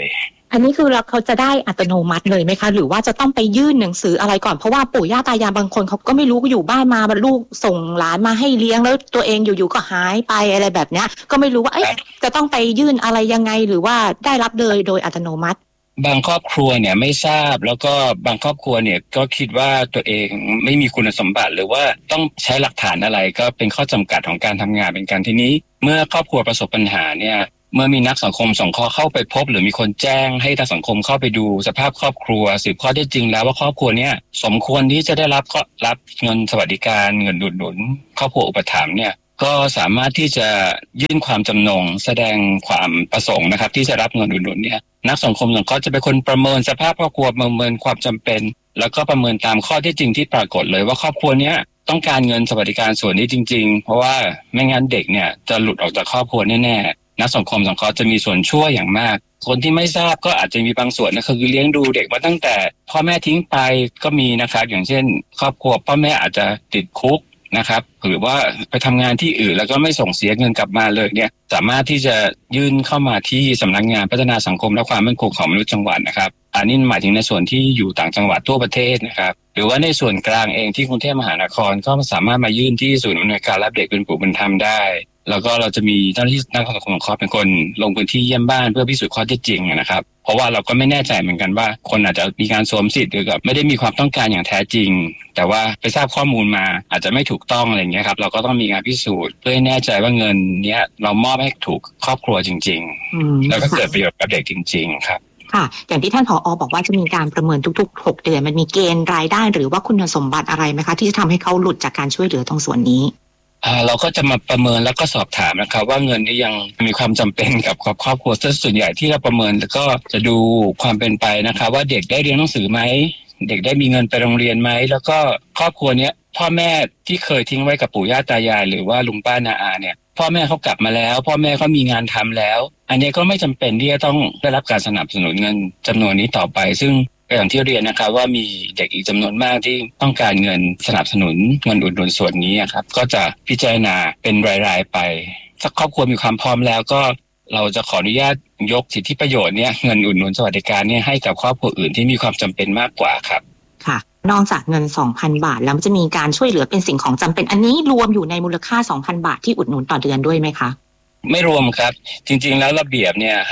อันนี้คือเขาจะได้อัตโนมัติเลยไหมคะหรือว่าจะต้องไปยื่นหนังสืออะไรก่อนเพราะว่าปู่ย่าตายายบางคนเขาก็ไม่รู้อยู่บ้านมาลูกส่งหลานมาให้เลี้ยงแล้วตัวเองอยู่ๆก็หายไปอะไรแบบเนี้ยก็ไม่รู้ว่าจะต้องไปยื่นอะไรยังไงหรือว่าได้รับเลยโดยอัตโนมัติบางครอบครัวเนี่ยไม่ทราบแล้วก็บางครอบครัวเนี่ยก็คิดว่าตัวเองไม่มีคุณสมบัติหรือว่าต้องใช้หลักฐานอะไรก็เป็นข้อจำกัดของการทำงานเป็นการทีนี้เมื่อครอบครัวประสบปัญหาเนี่ยเมื่อมีนักสังคมสงเคราะห์เข้าไปพบหรือมีคนแจ้งให้ทางสังคมเข้าไปดูสภาพครอบครัวสืบข้อเท็จจริงแล้วว่าครอบครัวเนี่ยสมควรที่จะได้รับเงินสวัสดิการเงินอุดหนุนครอบครัวอุปถัมภ์เนี่ยก็สามารถที่จะยื่นความจำนงแสดงความประสงค์นะครับที่จะรับเงินอุดหนุนเนี่ยนักสังคมสงเคราะห์จะเป็นคนประเมินสภาพครอบครัวประเมินความจำเป็นแล้วก็ประเมินตามข้อเท็จจริงที่ปรากฏเลยว่าครอบครัวเนี้ยต้องการเงินสวัสดิการส่วนนี้จริงๆเพราะว่าไม่งั้นเด็กเนี่ยจะหลุดออกจากครอบครัวแน่ๆนักสังคมสงเคราะห์จะมีส่วนช่วยอย่างมากคนที่ไม่ทราบก็อาจจะมีบางส่วนนะคือเลี้ยงดูเด็กมาตั้งแต่พ่อแม่ทิ้งไปก็มีนะครับอย่างเช่นครอบครัวพ่อแม่อาจจะติดคุกนะครับหรือว่าไปทำงานที่อื่นแล้วก็ไม่ส่งเสียเงินกลับมาเลยเนี่ยสามารถที่จะยื่นเข้ามาที่สำนักงานพัฒนาสังคมและความมั่นคงของมนุษย์จังหวัดนะครับอันนี้หมายถึงในส่วนที่อยู่ต่างจังหวัดทั่วประเทศนะครับหรือว่าในส่วนกลางเองที่กรุงเทพมหานครก็สามารถมายื่นที่ศูนย์อำนวยการรับเด็กเป็นบุตรบุญธรรมได้แล้วก็เราจะมีเจ้าหน้าที่นักสังคมสงเคราะห์เป็นคนลงพื้นที่เยี่ยมบ้านเพื่อพิสูจน์ข้อเท็จจริงนะครับเพราะว่าเราก็ไม่แน่ใจเหมือนกันว่าคนอาจจะมีการสวมสิทธิ์หรือกับไม่ได้มีความต้องการอย่างแท้จริงแต่ว่าไปทราบข้อมูลมาอาจจะไม่ถูกต้องอะไรอย่างเงี้ยครับเราก็ต้องมีการพิสูจน์เพื่อให้แน่ใจว่าเงินเนี้ยเรามอบให้ถูกครอบครัวจริงๆแล้วก็เกิดประโยชน์กับเด็กจริงๆครับค่ะอย่างที่ท่านผอ.บอกว่าจะมีการประเมินทุกๆ6เดือนมันมีเกณฑ์รายได้หรือว่าคุณสมบัติอะไรไหมคะที่จะทำให้เขาหลุดจากการช่วยเหลือตรงส่วนนี้เราก็จะมาประเมินแล้วก็สอบถามนะครับว่าเงินนี้ยังมีความจำเป็นกับครอบครัวส่วนใหญ่ที่เราประเมินแล้วก็จะดูความเป็นไปนะครับว่าเด็กได้เรียนหนังสือไหมเด็กได้มีเงินไปโรงเรียนไหมแล้วก็ครอบครัวนี้พ่อแม่ที่เคยทิ้งไว้กับปู่ย่าตายายหรือว่าลุงป้าน้าอาเนี่ยพ่อแม่เขากลับมาแล้วพ่อแม่เขามีงานทำแล้วอันนี้ก็ไม่จำเป็นที่จะต้องได้รับการสนับสนุนเงินจำนวนนี้ต่อไปซึ่งอย่างที่เรียนนะครับว่ามีเด็กอีกจำนวนมากที่ต้องการเงินสนับสนุนเงินอุดหนุนส่วนนี้ครับก็จะพิจารณาเป็นรายๆไปถ้าครอบครัวมีความพร้อมแล้วก็เราจะขออนุญาตยกสิทธิประโยชน์เนี่ยเงินอุดหนุนสวัสดิการเนี่ยให้กับครอบครัวอื่นที่มีความจำเป็นมากกว่าครับค่ะนอกจากเงิน 2,000 บาทแล้วจะมีการช่วยเหลือเป็นสิ่งของจำเป็นอันนี้รวมอยู่ในมูลค่า 2,000 บาทที่อุดหนุนต่อเดือนด้วยไหมคะไม่รวมครับจริงๆแล้วระเบียบเนี่ยให้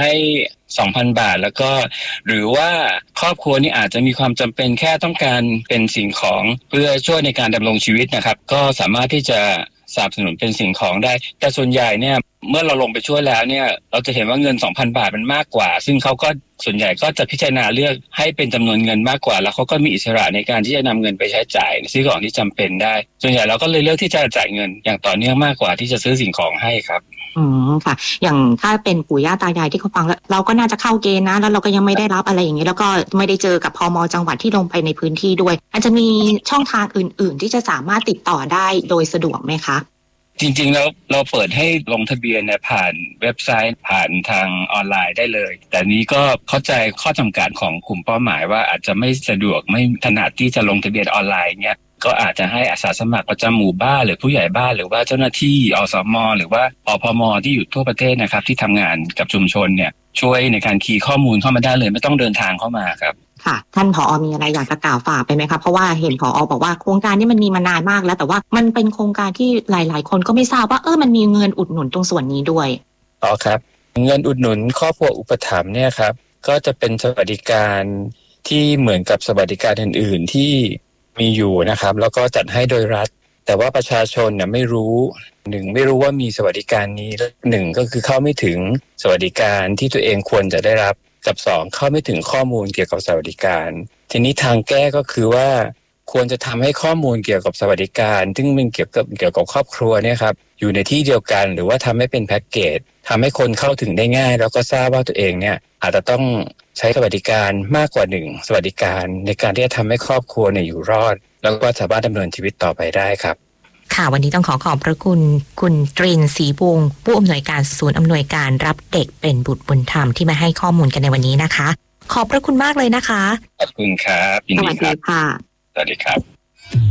2,000 บาทแล้วก็หรือว่าครอบครัวนี่อาจจะมีความจำเป็นแค่ต้องการเป็นสิ่งของเพื่อช่วยในการดำรงชีวิตนะครับก็สามารถที่จะสนับสนุนเป็นสิ่งของได้แต่ส่วนใหญ่เนี่ยเมื่อเราลงไปช่วยแล้วเนี่ยเราจะเห็นว่าเงิน 2,000 บาทมันมากกว่าซึ่งเขาก็ส่วนใหญ่ก็จะพิจารณาเลือกให้เป็นจำนวนเงินมากกว่าแล้วเขาก็มีอิสระในการที่จะนำเงินไปใช้จ่ายซื้อของที่จำเป็นได้ส่วนใหญ่เราก็เลยเลือกที่จะจ่ายเงินอย่างต่อเนื่องมากกว่าที่จะซื้อสิ่งของให้ครับค่ะอย่างถ้าเป็นปู่ย่าตายายที่เขาฟังแล้วเราก็น่าจะเข้าเกณฑ์นะแล้วเราก็ยังไม่ได้รับอะไรอย่างนี้แล้วก็ไม่ได้เจอกับพม.จังหวัดที่ลงไปในพื้นที่ด้วยอาจจะมีช่องทางอื่นๆที่จะสามารถติดต่อได้โดยสะดวกไหมคะจริงๆแล้วเราเปิดให้ลงทะเบียนผ่านเว็บไซต์ผ่านทางออนไลน์ได้เลยแต่นี้ก็เข้าใจข้อจำกัดของกลุ่มเป้าหมายว่าอาจจะไม่สะดวกไม่ถนัดที่จะลงทะเบียนออนไลน์เนี่ยก็อาจจะให้อาสาสมัครประจำหมู่บ้านหรือผู้ใหญ่บ้านหรือว่าเจ้าหน้าที่อสม.หรือว่าอพม.ที่อยู่ทั่วประเทศนะครับที่ทำงานกับชุมชนเนี่ยช่วยในการคีย์ข้อมูลเข้ามาได้เลยไม่ต้องเดินทางเข้ามาครับค่ะท่านผอ.มีอะไรอยากจะกล่าวฝากไปไหมคะเพราะว่าเห็นผอ.บอกว่าโครงการนี้มันมีมานานมากแล้วแต่ว่ามันเป็นโครงการที่หลายๆคนก็ไม่ทราบว่ามันมีเงินอุดหนุนตรงส่วนนี้ด้วยครับเงินอุดหนุนครอบครัวอุปถัมภ์เนี่ยครับก็จะเป็นสวัสดิการที่เหมือนกับสวัสดิการอื่นๆที่มีอยู่นะครับแล้วก็จัดให้โดยรัฐแต่ว่าประชาชนเนี่ยไม่รู้ไม่รู้ว่ามีสวัสดิการนี้ก็คือเข้าไม่ถึงสวัสดิการที่ตัวเองควรจะได้รับกับ2เข้าไม่ถึงข้อมูลเกี่ยวกับสวัสดิการทีนี้ทางแก้ก็คือว่าควรจะทำให้ข้อมูลเกี่ยวกับสวัสดิการซึ่งมันเกี่ยวกับครอบครัวเนี่ยครับอยู่ในที่เดียวกันหรือว่าทำให้เป็นแพ็กเกจทำให้คนเข้าถึงได้ง่ายแล้วก็ทราบว่าตัวเองเนี่ยอาจจะต้องใช้สวัสดิการมากกว่า1สวัสดิการในการที่จะทำให้ครอบครัวเนี่ยอยู่รอดแล้วก็สามารถดำเนินชีวิตต่อไปได้ครับค่ะวันนี้ต้องขอบพระคุณคุณตรินศรีวงศ์ผู้อำนวยการศูนย์อำนวยการรับเด็กเป็นบุตรบุญธรรมที่มาให้ข้อมูลกันในวันนี้นะคะขอบพระคุณมากเลยนะคะขอบคุณครับสวัสดีค่ะสวัสดีครับ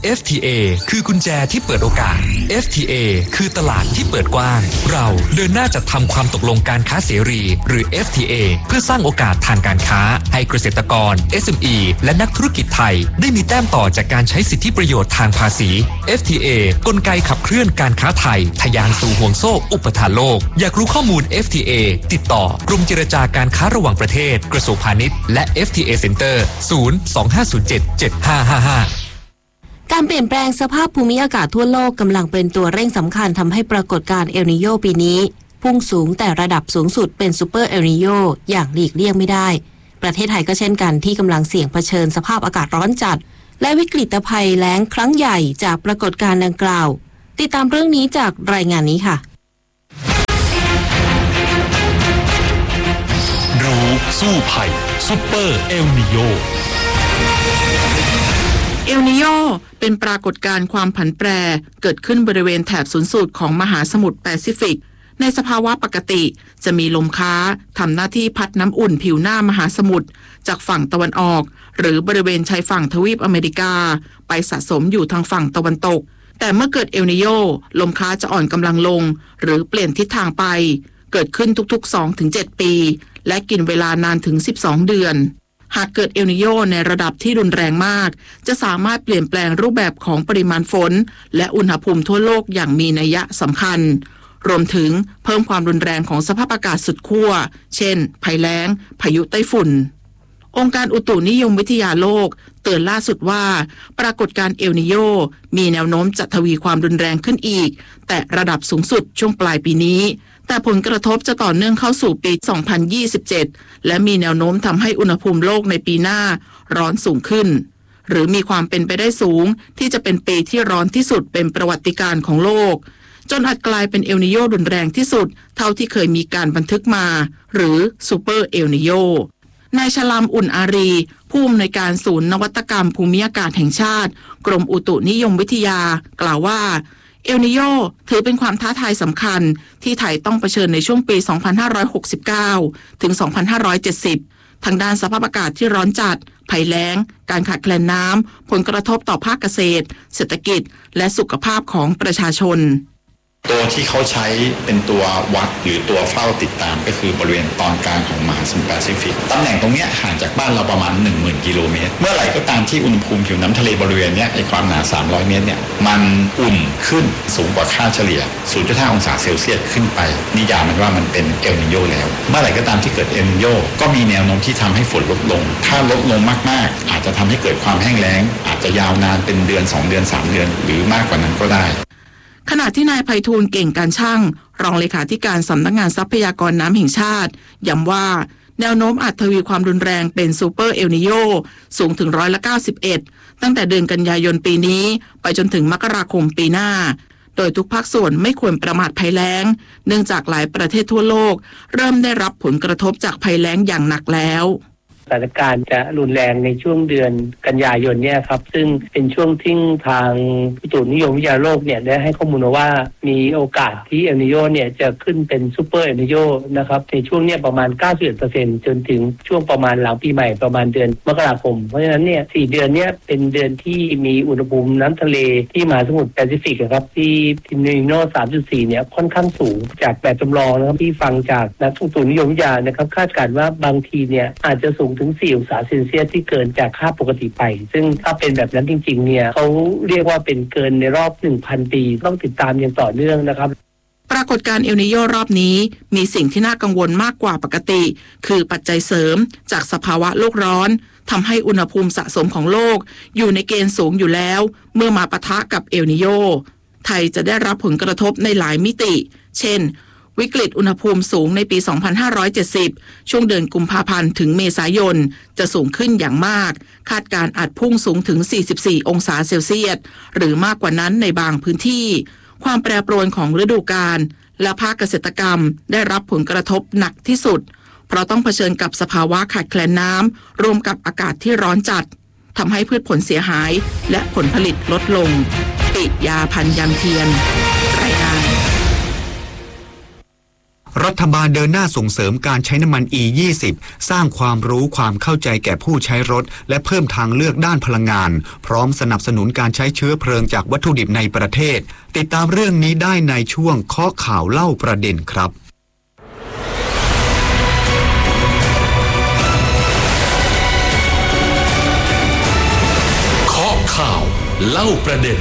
FTA คือกุญแจที่เปิดโอกาส FTA คือตลาดที่เปิดกว้างเราเดินหน้าจัดทำความตกลงการค้าเสรีหรือ FTA เพื่อสร้างโอกาสทางการค้าให้เกษตรกร SME และนักธุรกิจไทยได้มีแต้มต่อจากการใช้สิทธิประโยชน์ทางภาษี FTA กลไกขับเคลื่อนการค้าไทยทะยานสู่ห่วงโซ่อุปทานโลกอยากรู้ข้อมูล FTA ติดต่อกรมเจรจาการค้าระหว่างประเทศกระทรวงพาณิชย์และ FTA Center 025077555 การเปลี่ยนแปลงสภาพภูมิอากาศทั่วโลกกำลังเป็นตัวเร่งสำคัญทำให้ปรากฏการณ์เอลนิโยปีนี้พุ่งสูงแต่ระดับสูงสุดเป็นซูเปอร์เอลนิโยอย่างหลีกเลี่ยงไม่ได้ประเทศไทยก็เช่นกันที่กำลังเสี่ยงเผชิญสภาพอากาศร้อนจัดและวิกฤตภัยแล้งครั้งใหญ่จากปรากฏการณ์ดังกล่าวติดตามเรื่องนี้จากรายงานนี้ค่ะรู้สู้ภัยซุปเปอร์เอลนิโยเอลนิโยเป็นปรากฏการณ์ความผันแปรเกิดขึ้นบริเวณแถบศูนย์สูตรของมหาสมุทรแปซิฟิกในสภาวะปกติจะมีลมค้าทำหน้าที่พัดน้ำอุ่นผิวหน้ามหาสมุทรจากฝั่งตะวันออกหรือบริเวณชายฝั่งทวีปอเมริกาไปสะสมอยู่ทางฝั่งตะวันตกแต่เมื่อเกิดเอลนิโยลมค้าจะอ่อนกำลังลงหรือเปลี่ยนทิศทางไปเกิดขึ้นทุกๆ 2-7 ปีและกินเวลานานถึง12 เดือนหากเกิดเอลนิโยในระดับที่รุนแรงมากจะสามารถเปลี่ยนแปลงรูปแบบของปริมาณฝนและอุณหภูมิทั่วโลกอย่างมีนัยสำคัญรวมถึงเพิ่มความรุนแรงของสภาพอากาศสุดขั้วเช่นภัยแล้งพายุไต้ฝุ่นองค์การอุตุนิยมวิทยาโลกเตือนล่าสุดว่าปรากฏการณ์เอลนิโยมีแนวโน้มจะทวีความรุนแรงขึ้นอีกแต่ระดับสูงสุดช่วงปลายปีนี้แต่ผลกระทบจะต่อเนื่องเข้าสู่ปี 2027 และมีแนวโน้มทำให้อุณหภูมิโลกในปีหน้าร้อนสูงขึ้นหรือมีความเป็นไปได้สูงที่จะเป็นปีที่ร้อนที่สุดเป็นประวัติการณ์ของโลกจนอาจกลายเป็นเอลนิโยรุนแรงที่สุดเท่าที่เคยมีการบันทึกมาหรือซูเปอร์เอลนิโยนายชลามอุ่นอารีผู้อำนวยการศูนย์นวัตกรรมภูมิอากาศแห่งชาติกรมอุตุนิยมวิทยากล่าวว่าเอลนิโยถือเป็นความท้าทายสำคัญที่ไทยต้องเผชิญในช่วงปี 2569 ถึง 2570 ทางด้านสภาพอากาศที่ร้อนจัดภัยแล้งการขาดแคลนน้ำผลกระทบต่อภาคเกษตรเศรษฐกิจและสุขภาพของประชาชนตัวที่เขาใช้เป็นตัววัดหรือตัวเฝ้าติดตามก็คือบริเวณตอนกลางของมหาสมุทรแปซิฟิกตำแหน่งตรงนี้ห่างจากบ้านเราประมาณ 10,000 กิโลเมตรเมื่อไหร่ก็ตามที่อุณหภูมิผิวน้ำทะเลบริเวณนี้ไอความหนา300 เมตรเนี่ยมันอุ่นขึ้นสูงกว่าค่าเฉลี่ย 0.5 องศาเซลเซียสขึ้นไปนิยามมันว่ามันเป็นเอลนิโยแล้วเมื่อไหร่ก็ตามที่เกิดเอลนิโยก็มีแนวโน้มที่ทำให้ฝนลดลงถ้าลดลงมากๆอาจจะทำให้เกิดความแห้งแล้งอาจจะยาวนานเป็นเดือน2 เดือน3 เดือนหรือมากกว่านั้นก็ได้ขณะที่นายไพฑูรย์เก่งการช่างรองเลขาธิการสำนักงานทรัพยากรน้ำแห่งชาติย้ำว่าแนวโน้มอาจทวีความรุนแรงเป็นซูเปอร์เอลนิโยสูงถึง91%ตั้งแต่เดือนกันยายนปีนี้ไปจนถึงมกราคมปีหน้าโดยทุกภาคส่วนไม่ควรประมาทภัยแล้งเนื่องจากหลายประเทศทั่วโลกเริ่มได้รับผลกระทบจากภัยแล้งอย่างหนักแล้วสถานการณ์จะรุนแรงในช่วงเดือนกันยายนเนี่ยครับซึ่งเป็นช่วงที่ทางอุตุนิยมวิทยาโลกเนี่ยได้ให้ข้อมูลว่ามีโอกาสที่เอลนิโยเนี่ยจะขึ้นเป็นซูเปอร์เอลนิโยนะครับในช่วงเนี้ยประมาณ 91% จนถึงช่วงประมาณหลังปีใหม่ประมาณเดือนมกราคมเพราะฉะนั้นเนี่ย4เดือนเนี้ยเป็นเดือนที่มีอุณหภูมิน้ำทะเลที่มหาสมุทรแปซิฟิกครับที่เอลนิโย 3.4 เนี่ยค่อนข้างสูงจากแบบจำลองนะครับที่ฟังจากนักอุตุนิยมวิทยานะครับคาดการณ์ว่าบางทีเนี่ยอาจจะสูงถึง4 องศาเซลเซียสที่เกินจากค่าปกติไปซึ่งถ้าเป็นแบบนั้นจริงๆเนี่ยเขาเรียกว่าเป็นเกินในรอบ 1,000 ปีต้องติดตามอย่างต่อเนื่องนะครับปรากฏการณ์เอลนิโยรอบนี้มีสิ่งที่น่ากังวลมากกว่าปกติคือปัจจัยเสริมจากสภาวะโลกร้อนทำให้อุณหภูมิสะสมของโลกอยู่ในเกณฑ์สูงอยู่แล้วเมื่อมาปะทะกับเอลนิโยไทยจะได้รับผลกระทบในหลายมิติเช่นวิกฤตอุณหภูมิสูงในปี 2570 ช่วงเดือนกุมภาพันธ์ถึงเมษายนจะสูงขึ้นอย่างมากคาดการอาจพุ่งสูงถึง 44 องศาเซลเซียสหรือมากกว่านั้นในบางพื้นที่ความแปรปรวนของฤดูกาลและภาคเกษตรกรรมได้รับผลกระทบหนักที่สุดเพราะต้องเผชิญกับสภาวะขาดแคลนน้ำรวมกับอากาศที่ร้อนจัดทำให้พืชผลเสียหายและผลผลิตลดลงปิยาพันธ์ยำเทียนรายงานรัฐบาลเดินหน้าส่งเสริมการใช้น้ำมัน E20 สร้างความรู้ความเข้าใจแก่ผู้ใช้รถและเพิ่มทางเลือกด้านพลังงานพร้อมสนับสนุนการใช้เชื้อเพลิงจากวัตถุดิบในประเทศติดตามเรื่องนี้ได้ในช่วงเคาะข่าวเล่าประเด็นครับเคาะข่าวเล่าประเด็น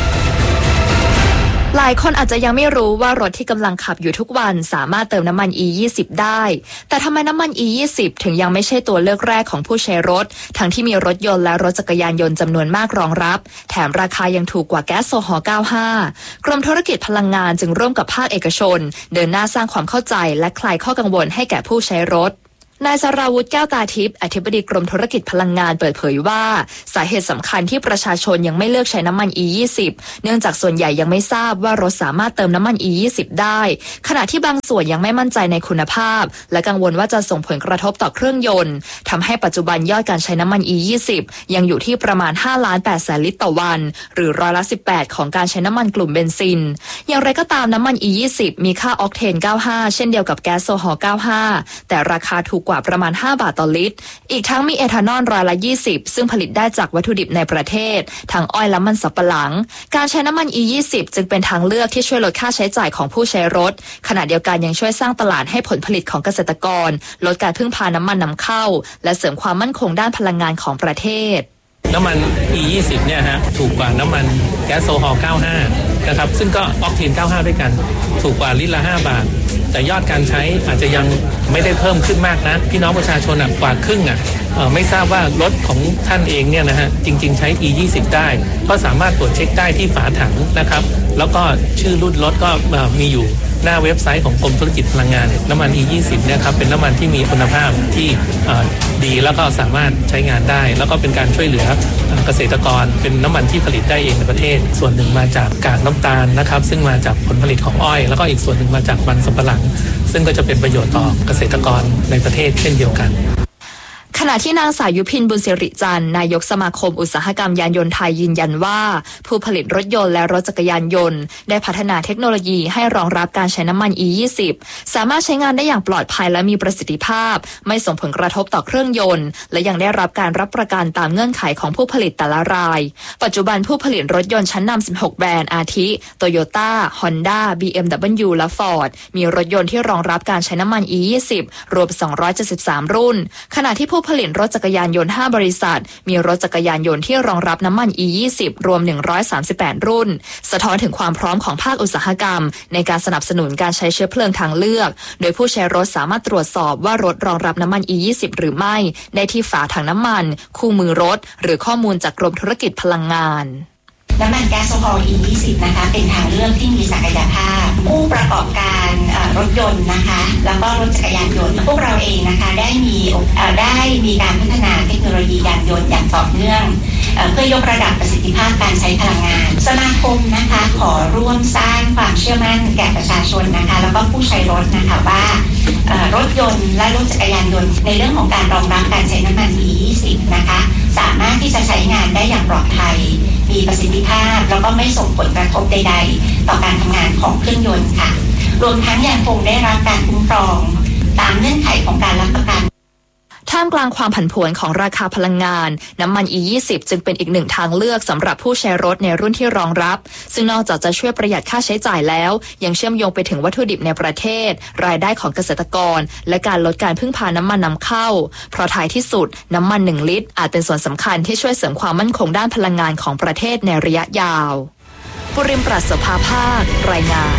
หลายคนอาจจะยังไม่รู้ว่ารถที่กำลังขับอยู่ทุกวันสามารถเติมน้ำมัน E20 ได้แต่ทำไมน้ำมัน E20 ถึงยังไม่ใช่ตัวเลือกแรกของผู้ใช้รถทั้งที่มีรถยนต์และรถจักรยานยนต์จำนวนมากรองรับแถมราคายังถูกกว่าแก๊สโซฮอล์95กรมธุรกิจพลังงานจึงร่วมกับภาคเอกชนเดินหน้าสร้างความเข้าใจและคลายข้อกังวลให้แก่ผู้ใช้รถนายสราวุธแก้วตาทิพย์อธิบดีกรมธุรกิจพลังงานเปิดเผยว่าสาเหตุสำคัญที่ประชาชนยังไม่เลือกใช้น้ำมัน E20 เนื่องจากส่วนใหญ่ยังไม่ทราบว่ารถสามารถเติมน้ำมัน E20 ได้ขณะที่บางส่วนยังไม่มั่นใจในคุณภาพและกังวลว่าจะส่งผลกระทบต่อเครื่องยนต์ทำให้ปัจจุบันยอดการใช้น้ำมัน E20 ยังอยู่ที่ประมาณ 5,800,000 ลิตรต่อวันหรือ18%ของการใช้น้ำมันกลุ่มเบนซินอย่างไรก็ตามน้ำมัน E20 มีค่าออกเทน95เช่นเดียวกับแก๊สโซฮอล์95แต่ราคาถูกกว่าประมาณ5 บาทต่อลิตรอีกทั้งมีเอทานอล20%ซึ่งผลิตได้จากวัตถุดิบในประเทศทั้งอ้อยและมันสำปะหลังการใช้น้ำมัน E20 จึงเป็นทางเลือกที่ช่วยลดค่าใช้จ่ายของผู้ใช้รถขณะเดียวกันยังช่วยสร้างตลาดให้ผลผลิตของเกษตรกรลดการพึ่งพาน้ำมันนำเข้าและเสริมความมั่นคงด้านพลังงานของประเทศน้ำมัน E20 เนี่ยฮะถูกกว่าน้ำมันแก๊สโซฮอล์95นะครับซึ่งก็ออกเทน95ด้วยกันถูกกว่าลิตรละ5 บาทแต่ยอดการใช้อาจจะยังไม่ได้เพิ่มขึ้นมากนะพี่น้องประชาชนกว่าครึ่งไม่ทราบว่ารถของท่านเองเนี่ยนะฮะจริงๆใช้ E20 ได้ก็สามารถตรวจเช็คได้ที่ฝาถังนะครับแล้วก็ชื่อรุ่นรถก็มีอยู่หน้าเว็บไซต์ของกรมธุรกิจพลังงานน้ำมัน E20 เนี่ยครับเป็นน้ำมันที่มีคุณภาพที่ดีแล้วก็สามารถใช้งานได้แล้วก็เป็นการช่วยเหลือเกษตรกรเป็นน้ำมันที่ผลิตได้เองในประเทศส่วนหนึ่งมาจากกากน้ำตาลนะครับซึ่งมาจากผลผลิตของอ้อยแล้วก็อีกส่วนหนึ่งมาจากมันสำปะหลังซึ่งก็จะเป็นประโยชน์ต่อเกษตรกรในประเทศเช่นเดียวกันขณะที่นางสายยุพินบุญสิริจันทร์นายกสมาคมอุตสาหกรรมยานยนต์ไทยยืนยันว่าผู้ผลิตรถยนต์และรถจักรยานยนต์ได้พัฒนาเทคโนโลยีให้รองรับการใช้น้ำมัน E20 สามารถใช้งานได้อย่างปลอดภัยและมีประสิทธิภาพไม่ส่งผลกระทบต่อเครื่องยนต์และยังได้รับการรับประกันตามเงื่อนไขของผู้ผลิตแต่ละรายปัจจุบันผู้ผลิตรถยนต์ชั้นนำ16แบรนด์อาทิ Toyota Honda BMW และ Ford มีรถยนต์ที่รองรับการใช้น้ำมัน E20 รวม273รุ่นขณะที่ผู้ผลิตรถจักรยานยนต์5บริษัทมีรถจักรยานยนต์ที่รองรับน้ำมัน E20 รวม138รุ่นสะท้อนถึงความพร้อมของภาคอุตสาหกรรมในการสนับสนุนการใช้เชื้อเพลิงทางเลือกโดยผู้ใช้รถสามารถตรวจสอบว่ารถรองรับน้ำมัน E20 หรือไม่ได้ที่ฝาถังน้ำมันคู่มือรถหรือข้อมูลจากกรมธุรกิจพลังงานน้ำมันแก๊สโซฮอล์ E20 นะคะเป็นทางเลือกที่มีศักยภาพผู้ประกอบการรถยนต์นะคะแล้วก็รถจักรยานยนต์พวกเราเองนะคะได้มีการพัฒนาเทคโนโลยียานยนต์อย่างต่อเนื่องเพื่อยกระดับประสิทธิภาพการใช้พลังงานสมาคมนะคะขอร่วมสร้างความเชื่อมั่นแก่ประชาชนนะคะแล้วก็ผู้ใช้รถนะคะว่ารถยนต์และรถจักรยานยนต์ในเรื่องของการรองรับการใช้น้ำมัน E20 นะคะสามารถที่จะใช้งานได้อย่างปลอดภัยมีประสิทธิภาพแล้วก็ไม่ส่งผลกระทบใดๆต่อการทำงานของเครื่องยนต์ค่ะรวมทั้งยังคงได้รับการคุ้มครองตามเงื่อนไขของการรับประกันท่ามกลางความผันผวนของราคาพลังงานน้ำมัน E20 จึงเป็นอีกหนึ่งทางเลือกสำหรับผู้ใช้รถในรุ่นที่รองรับซึ่งนอกจากจะช่วยประหยัดค่าใช้จ่ายแล้วยังเชื่อมโยงไปถึงวัตถุดิบในประเทศรายได้ของเกษตรกรและการลดการพึ่งพาน้ำมันนำเข้าเพราะท้ายที่สุดน้ำมัน1ลิตรอาจเป็นส่วนสำคัญที่ช่วยเสริมความมั่นคงด้านพลังงานของประเทศในระยะยาวปุริมปรัชโสภาภาครายงาน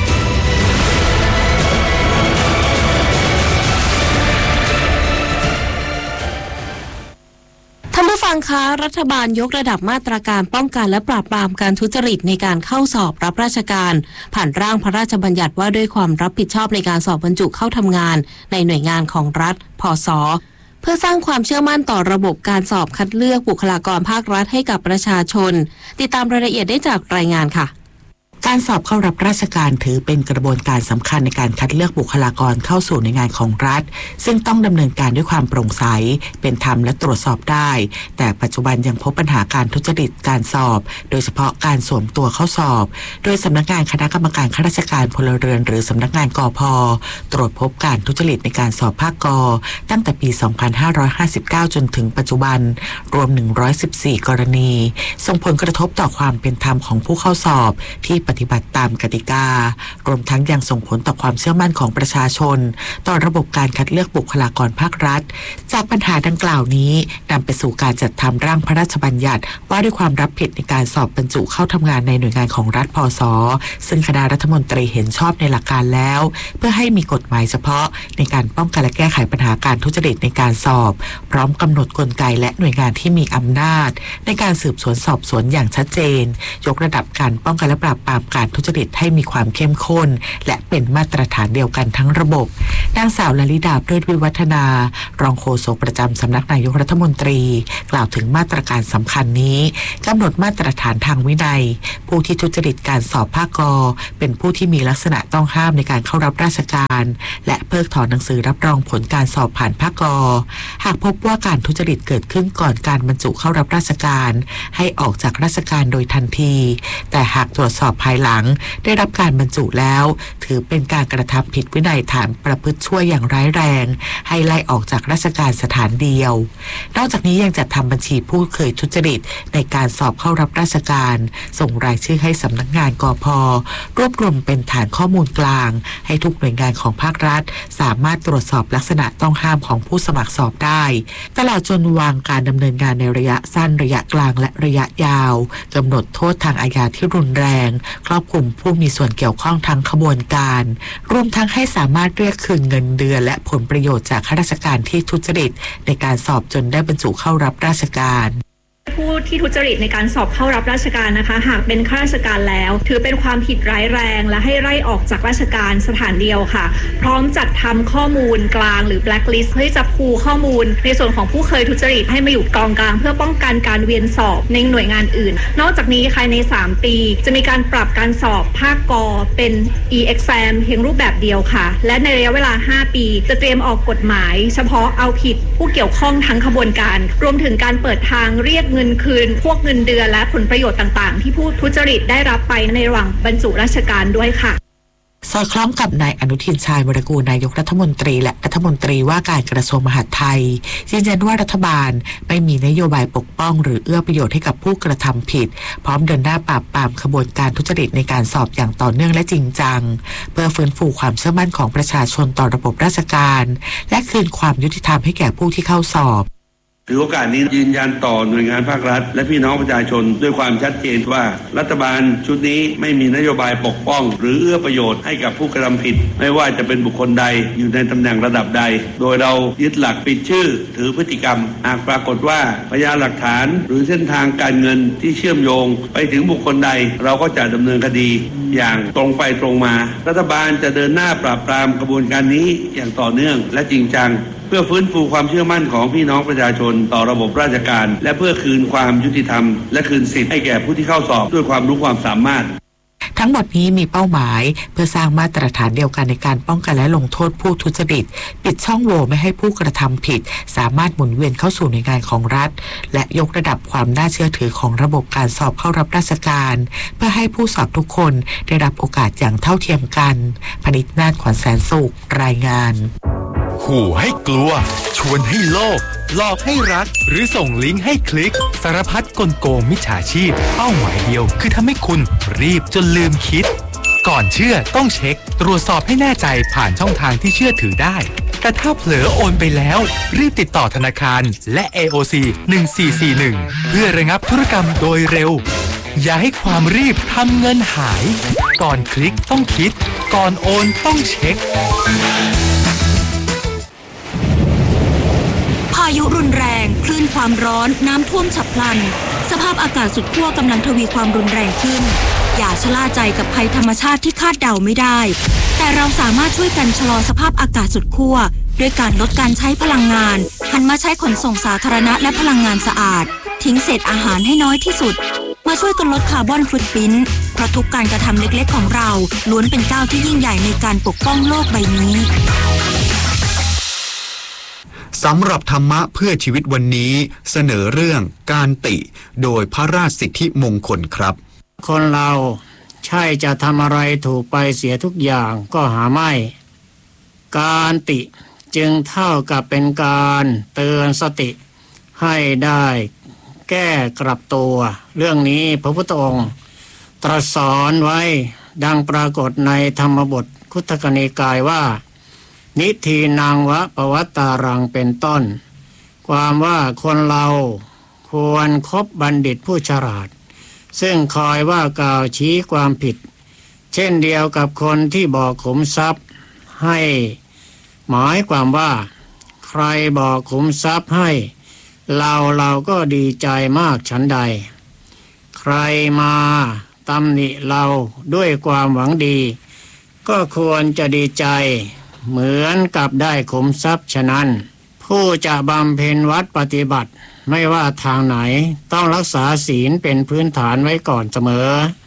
ท่านผู้ฟังคะรัฐบาลยกระดับมาตรการป้องกันและปราบปรามการทุจริตในการเข้าสอบรับราชการผ่านร่างพระราชบัญญัติว่าด้วยความรับผิดชอบในการสอบบรรจุเข้าทำงานในหน่วยงานของรัฐพศ.เพื่อสร้างความเชื่อมั่นต่อระบบการสอบคัดเลือกบุคลากรภาครัฐให้กับประชาชนติดตามรายละเอียดได้จากรายงานค่ะการสอบเข้ารับราชการถือเป็นกระบวนการสำคัญในการคัดเลือกบุคลากรเข้าสู่ในงานของรัฐซึ่งต้องดำเนินการด้วยความโปร่งใสเป็นธรรมและตรวจสอบได้แต่ปัจจุบันยังพบปัญหาการทุจริตการสอบโดยเฉพาะการสวมตัวเข้าสอบโดยสำนักงานคณะกรรมการข้าราชการพลเรือนหรือสำนักงานกพ.ตรวจพบการทุจริตในการสอบภาคก.ตั้งแต่ปี 2559 จนถึงปัจจุบันรวม 114 กรณีส่งผลกระทบต่อความเป็นธรรมของผู้เข้าสอบที่ปฏิบัติตามกติการวมทั้งยังส่งผลต่อความเชื่อมั่นของประชาชนต่อระบบการคัดเลือกบุคลากรภาครัฐจากปัญหาดังกล่าวนี้นำไปสู่การจัดทำร่างพระราชบัญญัติว่าด้วยความรับผิดในการสอบบรรจุเข้าทำงานในหน่วยงานของรัฐพศ.ซึ่งคณะรัฐมนตรีเห็นชอบในหลักการแล้วเพื่อให้มีกฎหมายเฉพาะในการป้องกันและแก้ไขปัญหาการทุจริตในการสอบพร้อมกำหนดกลไกและหน่วยงานที่มีอำนาจในการสืบสวนสอบสวนอย่างชัดเจนยกระดับการป้องกันและปราบปรามการทุจริตให้มีความเข้มข้นและเป็นมาตรฐานเดียวกันทั้งระบบนางสาวลลิดาเพลิดวิวัฒนารองโฆษกประจำสำนักนายกรัฐมนตรีกล่าวถึงมาตรการสำคัญนี้กำหนดมาตรฐานทางวินัยผู้ที่ทุจริตการสอบภาคก.เป็นผู้ที่มีลักษณะต้องห้ามในการเข้ารับราชการและเพิกถอนหนังสือรับรองผลการสอบผ่านภาคก.หากพบว่าการทุจริตเกิดขึ้นก่อนการบรรจุเข้ารับราชการให้ออกจากราชการโดยทันทีแต่หากตรวจสอบภายหลังได้รับการบรรจุแล้วถือเป็นการกระทำผิดวินัยฐานประพฤติชั่วอย่างร้ายแรงให้ไล่ออกจากราชการสถานเดียวนอกจากนี้ยังจัดทำบัญชีผู้เคยทุจริตในการสอบเข้ารับราชการส่งรายชื่อให้สำนักงานกพ.รวบรวมเป็นฐานข้อมูลกลางให้ทุกหน่วยงานของภาครัฐสามารถตรวจสอบลักษณะต้องห้ามของผู้สมัครสอบได้ตลอดจนวางการดำเนินงานในระยะสั้นระยะกลางและระยะยาวกำหนดโทษทางอาญาที่รุนแรงครอบคลุมผู้มีส่วนเกี่ยวข้องทั้งขบวนการรวมทั้งให้สามารถเรียกคืนเงินเดือนและผลประโยชน์จากข้าราชการที่ทุจริตในการสอบจนได้บรรจุเข้ารับราชการผู้ที่ทุจริตในการสอบเข้ารับราชการนะคะหากเป็นข้าราชการแล้วถือเป็นความผิดร้ายแรงและให้ไล่ออกจากราชการสถานเดียวค่ะพร้อมจัดทำข้อมูลกลางหรือ blacklist เพื่อจะพูข้อมูลในส่วนของผู้เคยทุจริตให้มาอยู่กองกลางเพื่อป้องกันการเวียนสอบในหน่วยงานอื่นนอกจากนี้ภายใน3ปีจะมีการปรับการสอบภาคก.เป็น e-exam เพียงรูปแบบเดียวค่ะและในระยะเวลา5ปีจะเตรียมออกกฎหมายเฉพาะเอาผิดผู้เกี่ยวข้องทั้งขบวนการรวมถึงการเปิดทางเรียกเงินคืนพวกเงินเดือนและผลประโยชน์ต่างๆที่ผู้ทุจริตได้รับไปในระหว่างบรรจุราชการด้วยค่ะสอดคล้องกับนายอนุทินชาญวรกูลนายกรัฐมนตรีและรัฐมนตรีว่าการกระทรวงมหาดไทยยืนยันว่ารัฐบาลไม่มีนโยบายปกป้องหรือเอื้อประโยชน์ให้กับผู้กระทำผิดพร้อมเดินหน้าปราบปรามขบวนการทุจริตในการสอบอย่างต่อเนื่องและจริงจังเพื่อฟื้นฟูความเชื่อมั่นของประชาชนต่อระบบราชการและคืนความยุติธรรมให้แก่ผู้ที่เข้าสอบถือโอกาสนี้ยืนยันต่อหน่วยงานภาครัฐและพี่น้องประชาชนด้วยความชัดเจนว่ารัฐบาลชุดนี้ไม่มีนโยบายปกป้องหรือเอื้อประโยชน์ให้กับผู้กระทำผิดไม่ว่าจะเป็นบุคคลใดอยู่ในตำแหน่งระดับใดโดยเรายึดหลักปิดชื่อถือพฤติกรรมหากปรากฏว่าพยานหลักฐานหรือเส้นทางการเงินที่เชื่อมโยงไปถึงบุคคลใดเราก็จะดำเนินคดีอย่างตรงไปตรงมารัฐบาลจะเดินหน้าปราบปรามกระบวนการนี้อย่างต่อเนื่องและจริงจังเพื่อฟื้นฟูความเชื่อมั่นของพี่น้องประชาชนต่อระบบราชการและเพื่อคืนความยุติธรรมและคืนสิทธิ์ให้แก่ผู้ที่เข้าสอบด้วยความรู้ความสามารถทั้งหมดนี้มีเป้าหมายเพื่อสร้างมาตรฐานเดียวกันในการป้องกันและลงโทษผู้ทุจริตปิดช่องโหว่ไม่ให้ผู้กระทำผิดสามารถหมุนเวียนเข้าสู่หน่วยงานของรัฐและยกระดับความน่าเชื่อถือของระบบการสอบเข้ารับราชการเพื่อให้ผู้สอบทุกคนได้รับโอกาสอย่างเท่าเทียมกันพนิษฐ์นาฏ ขวัญแสนสุขรายงานขู่ให้กลัวชวนให้โลภหลอกให้รักหรือส่งลิงก์ให้คลิกสารพัดกลโกงมิจฉาชีพเป้าหมายเดียวคือทำให้คุณรีบจนลืมคิดก่อนเชื่อต้องเช็คตรวจสอบให้แน่ใจผ่านช่องทางที่เชื่อถือได้แต่ถ้าเผลอโอนไปแล้วรีบติดต่อธนาคารและ AOC 1441เพื่อระงับธุรกรรมโดยเร็วอย่าให้ความรีบทำเงินหายก่อนคลิกต้องคิดก่อนโอนต้องเช็คพายุรุนแรงคลื่นความร้อนน้ำท่วมฉับพลันสภาพอากาศสุดขั้วกำลังทวีความรุนแรงขึ้นอย่าชะล่าใจกับภัยธรรมชาติที่คาดเดาไม่ได้แต่เราสามารถช่วยกันชะลอสภาพอากาศสุดขั้วด้วยการลดการใช้พลังงานหันมาใช้ขนส่งสาธารณะและพลังงานสะอาดทิ้งเศษอาหารให้น้อยที่สุดมาช่วยกันลดคาร์บอนฟุตพริ้นท์เพราะทุกการกระทำเล็กๆของเราล้วนเป็นก้าวที่ยิ่งใหญ่ในการปกป้องโลกใบนี้สำหรับธรรมะเพื่อชีวิตวันนี้เสนอเรื่องการติโดยพระราชสิทธิมงคลครับคนเราใช่จะทำอะไรถูกไปเสียทุกอย่างก็หาไม่การติจึงเท่ากับเป็นการเตือนสติให้ได้แก้กลับตัวเรื่องนี้พระพุทธองค์ตรัสสอนไว้ดังปรากฏในธรรมบทคุตตกนิกายว่านิทีนังวะปวัตตารังเป็นต้นความว่าคนเราควรคบบัณฑิตผู้ฉลาดซึ่งคอยว่ากล่าวชี้ความผิดเช่นเดียวกับคนที่บอกขุมทรัพย์ให้หมายความว่าใครบอกขุมทรัพย์ให้เราก็ดีใจมากฉันใดใครมาตำหนิเราด้วยความหวังดีก็ควรจะดีใจเหมือนกับได้ขุมทรัพย์ฉะนั้นผู้จะบำเพ็ญวัดปฏิบัติไม่ว่าทางไหนต้องรักษาศีลเป็นพื้นฐานไว้ก่อนเสมอ